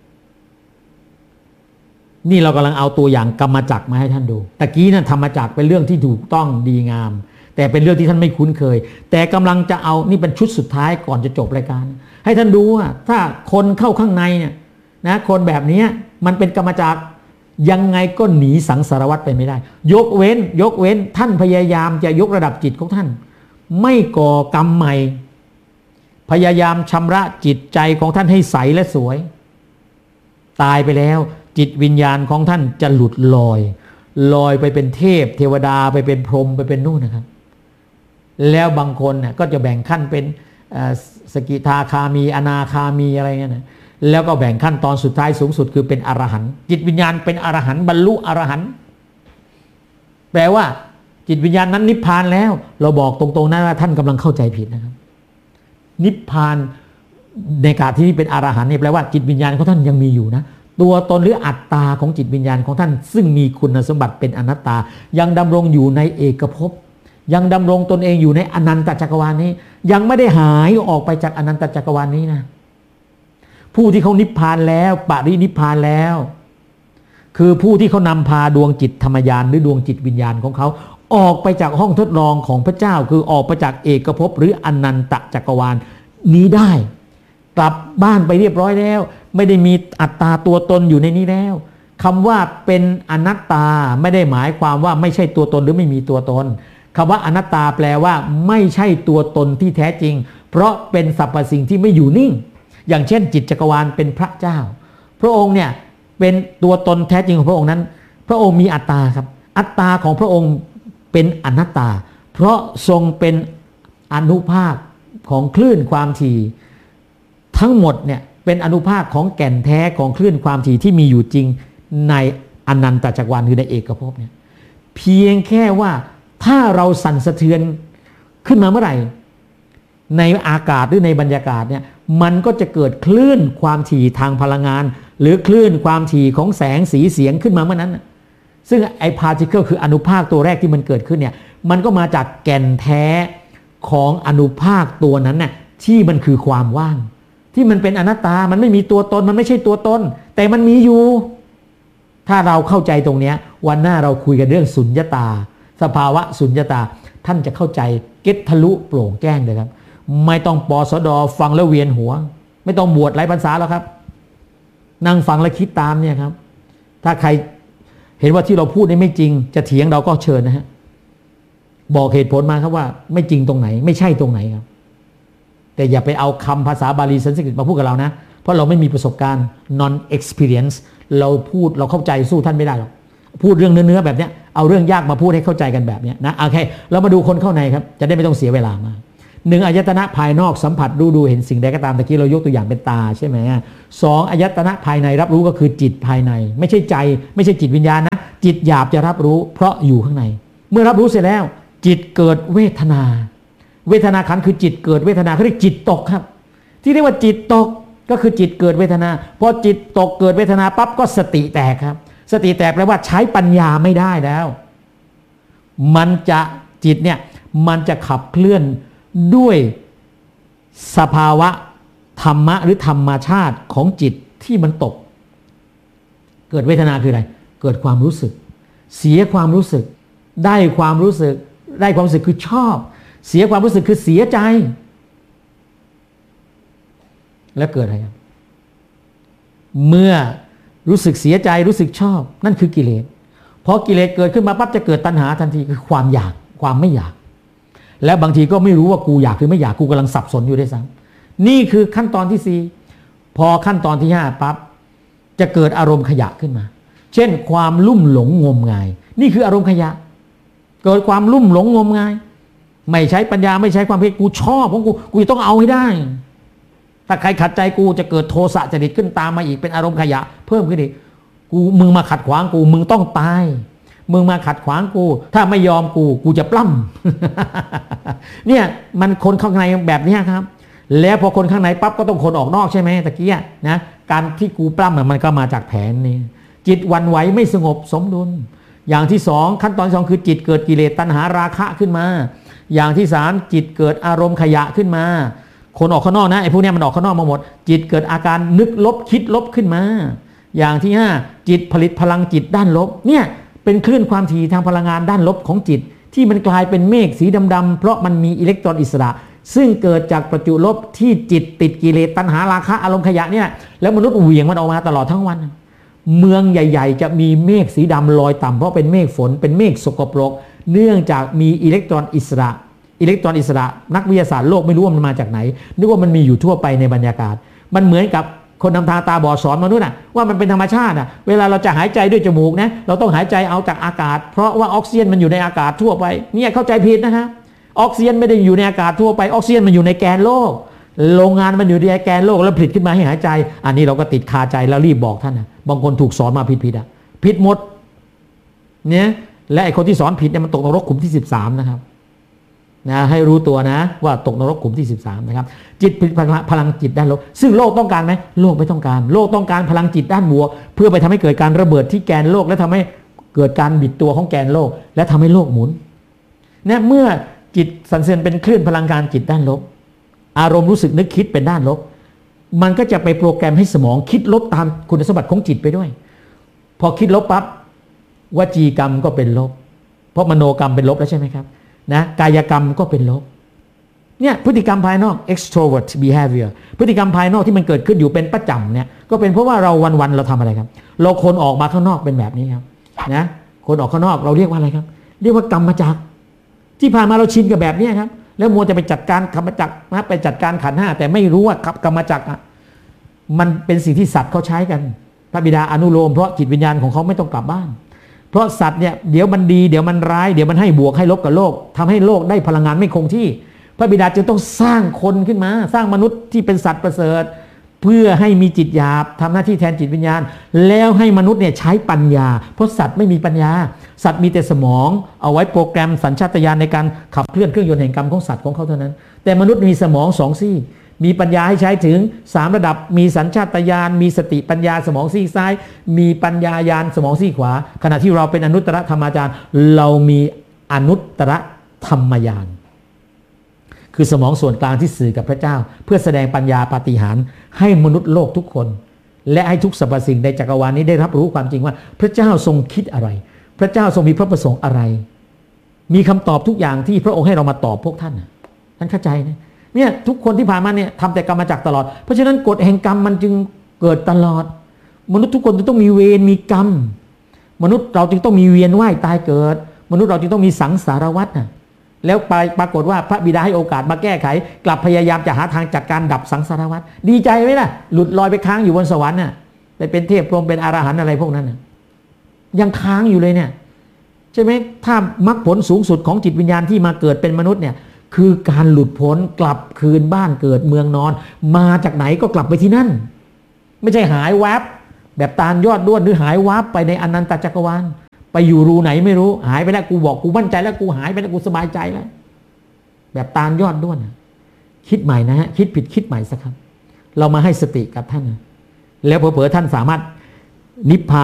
นี่เรากำลังเอาตัวอย่างกรรมจักรมาให้ท่านดูตะกี้นั่นธรรมจักรเป็นเรื่องที่ถูกต้องดีงามแต่เป็นเรื่องที่ท่านไม่คุ้นเคยแต่กำลังจะเอานี่เป็นชุดสุดท้ายก่อนจะจบรายการให้ท่านดูว่าถ้าคนเข้าข้างในเนี่ยนะคนแบบนี้มันเป็นกรรมจักรยังไงก็หนีสังสารวัฏไปไม่ได้ยกเว้นยกเว้นท่านพยายามจะยกระดับจิตของท่านไม่ก่อกรรมใหม่พยายามชำระจิตใจของท่านให้ใสและสวยตายไปแล้วจิตวิญญาณของท่านจะหลุดลอยลอยไปเป็นเทพเทวดาไปเป็นพรหมไปเป็นนู่นนะครับแล้วบางคนเนี่ยก็จะแบ่งขั้นเป็นสกิทาคามีอนาคามีอะไรเงี้ยนะแล้วก็แบ่งขั้นตอนสุดท้ายสูงสุดคือเป็นอรหันต์จิตวิญญาณเป็นอรหันต์บรรลุอรหันต์แปลว่าจิตวิญญาณนั้นนิพพานแล้วเราบอกตรงๆนะว่าท่านกำลังเข้าใจผิดนะครับนิพพานในขณะที่นี่เป็นอรหันต์นี่แปลว่าจิตวิญญาณของท่านยังมีอยู่นะตัวตนหรืออัตตาของจิตวิญญาณของท่านซึ่งมีคุณสมบัติเป็นอนัตตายังดำรงอยู่ในเอกภพยังดำรงตนเองอยู่ในอนันตจักรวาลนี้ยังไม่ได้หายออกไปจากอนันตจักรวาลนี้นะผู้ที่เขานิพพานแล้วปรินิพพานแล้วคือผู้ที่เขานำพาดวงจิตธรรมญาณหรือดวงจิตวิญญาณของเขาออกไปจากห้องทดลองของพระเจ้าคือออกไปจากเอกภพหรืออนันตจักรวาลนี้ได้กลับบ้านไปเรียบร้อยแล้วไม่ได้มีอัตตาตัวตนอยู่ในนี้แล้วคำว่าเป็นอนัตตาไม่ได้หมายความว่าไม่ใช่ตัวตนหรือไม่มีตัวตนคำว่าอนัตตาแปลว่าไม่ใช่ตัวตนที่แท้จริงเพราะเป็นสรรพสิ่งที่ไม่อยู่นิ่งอย่างเช่นจิตจักรวาลเป็นพระเจ้าพระองค์เนี่ยเป็นตัวตนแท้จริงของพระองค์นั้นพระองค์มีอัตตาครับอัตตาของพระองค์เป็นอนัตตาเพราะทรงเป็นอนุภาคของคลื่นความถี่ทั้งหมดเนี่ยเป็นอนุภาคของแก่นแท้ของคลื่นความถี่ที่มีอยู่จริงในอนันตจักรวาลคือในเอกภพเนี่ยเพียงแค่ว่าถ้าเราสั่นสะเทือนขึ้นมาเมื่อไหร่ในอากาศหรือในบรรยากาศเนี่ยมันก็จะเกิดคลื่นความถี่ทางพลังงานหรือคลื่นความถี่ของแสงสีเสียงขึ้นมาเมื่อนั้นซึ่งไอ้พาร์ติเคิลคืออนุภาคตัวแรกที่มันเกิดขึ้นเนี่ยมันก็มาจากแก่นแท้ของอนุภาคตัวนั้นน่ะที่มันคือความว่างที่มันเป็นอนัตตามันไม่มีตัวตนมันไม่ใช่ตัวตนแต่มันมีอยู่ถ้าเราเข้าใจตรงนี้วันหน้าเราคุยกันเรื่องสุญญตาสภาวะสุญญตาท่านจะเข้าใจเก็ตทะลุโปร่งแจ้งเลยครับไม่ต้องปสดฟังแล้วเวียนหัวไม่ต้องบวชหลายพรรษาแล้วครับนั่งฟังและคิดตามเนี่ยครับถ้าใครเห็นว่าที่เราพูดนี่ไม่จริงจะเถียงเราก็เชิญนะฮะบอกเหตุผลมาครับว่าไม่จริงตรงไหนไม่ใช่ตรงไหนครับแต่อย่าไปเอาคำภาษาบาลีสันสกฤตมาพูดกับเรานะเพราะเราไม่มีประสบการณ์ non experience เราพูดเราเข้าใจสู้ท่านไม่ได้หรอกพูดเรื่องเนื้อๆแบบเนี้ยเอาเรื่องยากมาพูดให้เข้าใจกันแบบเนี้ยนะโอเคเรามาดูคนเข้าในครับจะได้ไม่ต้องเสียเวลามากหนึ่งอายตนะภายนอกสัมผัสดูดูเห็นสิ่งใดก็ตามตะกี้เรายกตัวอย่างเป็นตาใช่ไหมสองอายตนะภายในรับรู้ก็คือจิตภายในไม่ใช่ใจไม่ใช่จิตวิญญาณนะจิตหยาบจะรับรู้เพราะอยู่ข้างในเมื่อรับรู้เสร็จแล้วจิตเกิดเวทนาเวทนาขันธ์คือจิตเกิดเวทนาเขาเรียกจิตตกครับที่เรียกว่าจิตตกก็คือจิตเกิดเวทนาพอจิตตกเกิดเวทนาปั๊บก็สติแตกครับสติแตกแปลว่าใช้ปัญญาไม่ได้แล้วมันจะจิตเนี่ยมันจะขับเคลื่อนด้วยสภาวะธรรมะหรือธรรมชาติของจิตที่มันตกเกิดเวทนาคืออะไรเกิดความรู้สึกเสียความรู้สึกได้ความรู้สึกได้ความรู้สึกคือชอบเสียความรู้สึกคือเสียใจแล้วเกิดอะไรครับเมื่อรู้สึกเสียใจรู้สึกชอบนั่นคือกิเลสพอกิเลสเกิดขึ้นมาปั๊บจะเกิดตัณหาทันทีคือความอยากความไม่อยากและบางทีก็ไม่รู้ว่ากูอยากหรือไม่อยากกูกำลังสับสนอยู่ด้วยซ้ำนี่คือขั้นตอนที่สี่พอขั้นตอนที่ห้าปั๊บจะเกิดอารมณ์ขยะขึ้นมาเช่นความลุ่มหลงงมงายนี่คืออารมณ์ขยะเกิดความลุ่มหลงงมงายไม่ใช้ปัญญาไม่ใช้ความเพียรกูชอบของกูกูจะต้องเอาให้ได้ถ้าใครขัดใจกูจะเกิดโทสะจริตขึ้นตามมาอีกเป็นอารมณ์ขยะเพิ่มขึ้นอีกกูมึงมาขัดขวางกูมึงต้องตายมึงมาขัดขวางกูถ้าไม่ยอมกูกูจะปล้ำ เนี่ยมันคนข้างในแบบนี้ครับแล้วพอคนข้างในปั๊บก็ต้องคนออกนอกใช่ไหมตะกี้นะการที่กูปล้ำมันก็มาจากแผนนี้จิตวันไหวไม่สงบสมดุลอย่างที่สองขั้นตอนที่สองคือจิตเกิดกิเลสตัณหาราคะขึ้นมาอย่างที่สามจิตเกิดอารมณ์ขยะขึ้นมาคนออกข้างนอกนะไอ้พวกนี้มันออกข้างนอกมาหมดจิตเกิดอาการนึกลบคิดลบขึ้นมาอย่างที่ห้าจิตผลิตพลังจิตด้านลบเนี่ยเป็นคลื่นความถี่ทางพลังงานด้านลบของจิตที่มันกลายเป็นเมฆสีดำๆเพราะมันมีอิเล็กตรอนอิสระซึ่งเกิดจากประจุลบที่จิตติดกิเลสตัณหาราคะอารมณ์ขยะเนี่ยแล้วมนุษย์เหวี่ยงมันออกมาตลอดทั้งวันเมืองใหญ่ๆจะมีเมฆสีดำลอยต่ำเพราะเป็นเมฆฝนเป็นเมฆสกปรกเนื่องจากมีอิเล็กตรอนอิสระอิเล็กตรอนอิสระนักวิทยาศาสตร์โลกไม่รู้ว่ามันมาจากไหนนึกว่ามันมีอยู่ทั่วไปในบรรยากาศมันเหมือนกับคนนำทางตาบอดสอนมนุษย์น่ะว่ามันเป็นธรรมชาติน่ะเวลาเราจะหายใจด้วยจมูกนะเราต้องหายใจเอาจากอากาศเพราะว่าออกซิเจนมันอยู่ในอากาศทั่วไปเนี่ยเข้าใจผิดนะครับออกซิเจนไม่ได้อยู่ในอากาศทั่วไปออกซิเจนมันอยู่ในแกนโลกโรงงานมันอยู่ในแกนโลกแล้วผลิตขึ้นมาให้หายใจอันนี้เราก็ติดคาใจแล้วรีบบอกท่านนะบางคนถูกสอนมาผิดๆอ่ะผิดหมดเนี่ยและไอ้คนที่สอนผิดเนี่ยมันตกนรกขุมที่สิบสามนะครับนะให้รู้ตัวนะว่าตกนรกขุมที่สิบสามนะครับจิตพลังจิตด้านลบซึ่งโลกต้องการไหมโลกไม่ต้องการโลกต้องการพลังจิตด้านบวกเพื่อไปทำให้เกิดการระเบิดที่แกนโลกและทำให้เกิดการบิดตัวของแกนโลกและทำให้โลกหมุนเนี่ยเมื่อจิตสันเสริญเป็นคลื่นพลังงานจิตด้านลบอารมณ์รู้สึกนึกคิดเป็นด้านลบมันก็จะไปโปรแกรมให้สมองคิดลบตามคุณสมบัติของจิตไปด้วยพอคิดลบปั๊บวจีกรรมก็เป็นลบเพราะมโนกรรมเป็นลบแล้วใช่ไหมครับนะกายกรรมก็เป็นลบเนี่ยพฤติกรรมภายนอก extrovert behavior พฤติกรรมภายนอกที่มันเกิดขึ้นอยู่เป็นประจำเนี่ยก็เป็นเพราะว่าเราวันๆเราทำอะไรครับเราคนออกมาข้างนอกเป็นแบบนี้ครับนะคนออกข้างนอกเราเรียกว่าอะไรครับเรียกว่ากรรมจักรที่ผ่านมาเราชินกับแบบนี้ครับแล้วมัวจะไปจัดการกรรมจักรนะไปจัดการขันธ์ห้าแต่ไม่รู้ว่ากรรมจักรมันเป็นสิ่งที่สัตว์เขาใช้กันพระบิดาอนุโลมเพราะจิตวิญญาณของเขาไม่ต้องกลับบ้านเพราะสัตว์เนี่ยเดี๋ยวมันดีเดี๋ยวมันร้ายเดี๋ยวมันให้บวกให้ลบกับโลกทำให้โลกได้พลังงานไม่คงที่พระบิดาจึงต้องสร้างคนขึ้นมาสร้างมนุษย์ที่เป็นสัตว์ประเสริฐเพื่อให้มีจิตหยาบทำหน้าที่แทนจิตวิญญาณแล้วให้มนุษย์เนี่ยใช้ปัญญาเพราะสัตว์ไม่มีปัญญาสัตว์มีแต่สมองเอาไว้โปรแกรมสัญชาตญาณในการขับเคลื่อนเครื่องยนต์แห่งกรรมของสัตว์ของเขาเท่านั้นแต่มนุษย์มีสมองสองซี่มีปัญญาให้ใช้ถึงสามระดับมีสัญชาตญาณมีสติปัญญาสมองซีกซ้ายมีปัญญาญาณสมองซีกขวาขณะที่เราเป็นอนุตตรธรรมาจารย์เรามีอนุตตรธรรมญาณคือสมองส่วนกลางที่สื่อกับพระเจ้าเพื่อแสดงปัญญาปาฏิหาริย์ให้มนุษย์โลกทุกคนและให้ทุกสรรพสิ่งในจักรวาลนี้ได้รับรู้ความจริงว่าพระเจ้าทรงคิดอะไรพระเจ้าทรงมีพระประสงค์อะไรมีคำตอบทุกอย่างที่พระองค์ให้เรามาตอบพวกท่านท่านเข้าใจนะเนี่ยทุกคนที่ผ่านมาเนี่ยทำแต่กรรมจักรตลอดเพราะฉะนั้นกฎแห่งกรรมมันจึงเกิดตลอดมนุษย์ทุกคนจึงต้องมีเวรมีกรรมมนุษย์เราจึงต้องมีเวียนว่ายตายเกิดมนุษย์เราจึงต้องมีสังสารวัฏนะแล้วไปปรากฏว่าพระบิดาให้โอกาสมาแก้ไขกลับพยายามจะหาทางจัดการดับสังสารวัฏดีใจไหมล่ะหลุดลอยไปค้างอยู่บนสวรรค์น่ะไปเป็นเทพพรหมเป็นอรหันต์อะไรพวกนั้นน่ะยังค้างอยู่เลยเนี่ยใช่ไหมถ้ามรรคผลสูงสุดของจิตวิญญาณที่มาเกิดเป็นมนุษย์เนี่ยคือการหลุดพ้นกลับคืนบ้านเกิดเมืองนอนมาจากไหนก็กลับไปที่นั่นไม่ใช่หายวับแบบตาลยอดด้วนหรือหายวับไปในอนันตจักรวาลไปอยู่รูไหนไม่รู้หายไปแล้วกูบอกกูมั่นใจแล้วกูหายไปแล้วกูสบายใจแล้วแบบตาลยอดด้วนคิดใหม่นะฮะคิดผิดคิดใหม่สักครับเรามาให้สติกับท่านแล้วเผลอๆท่านสามารถนิพพาน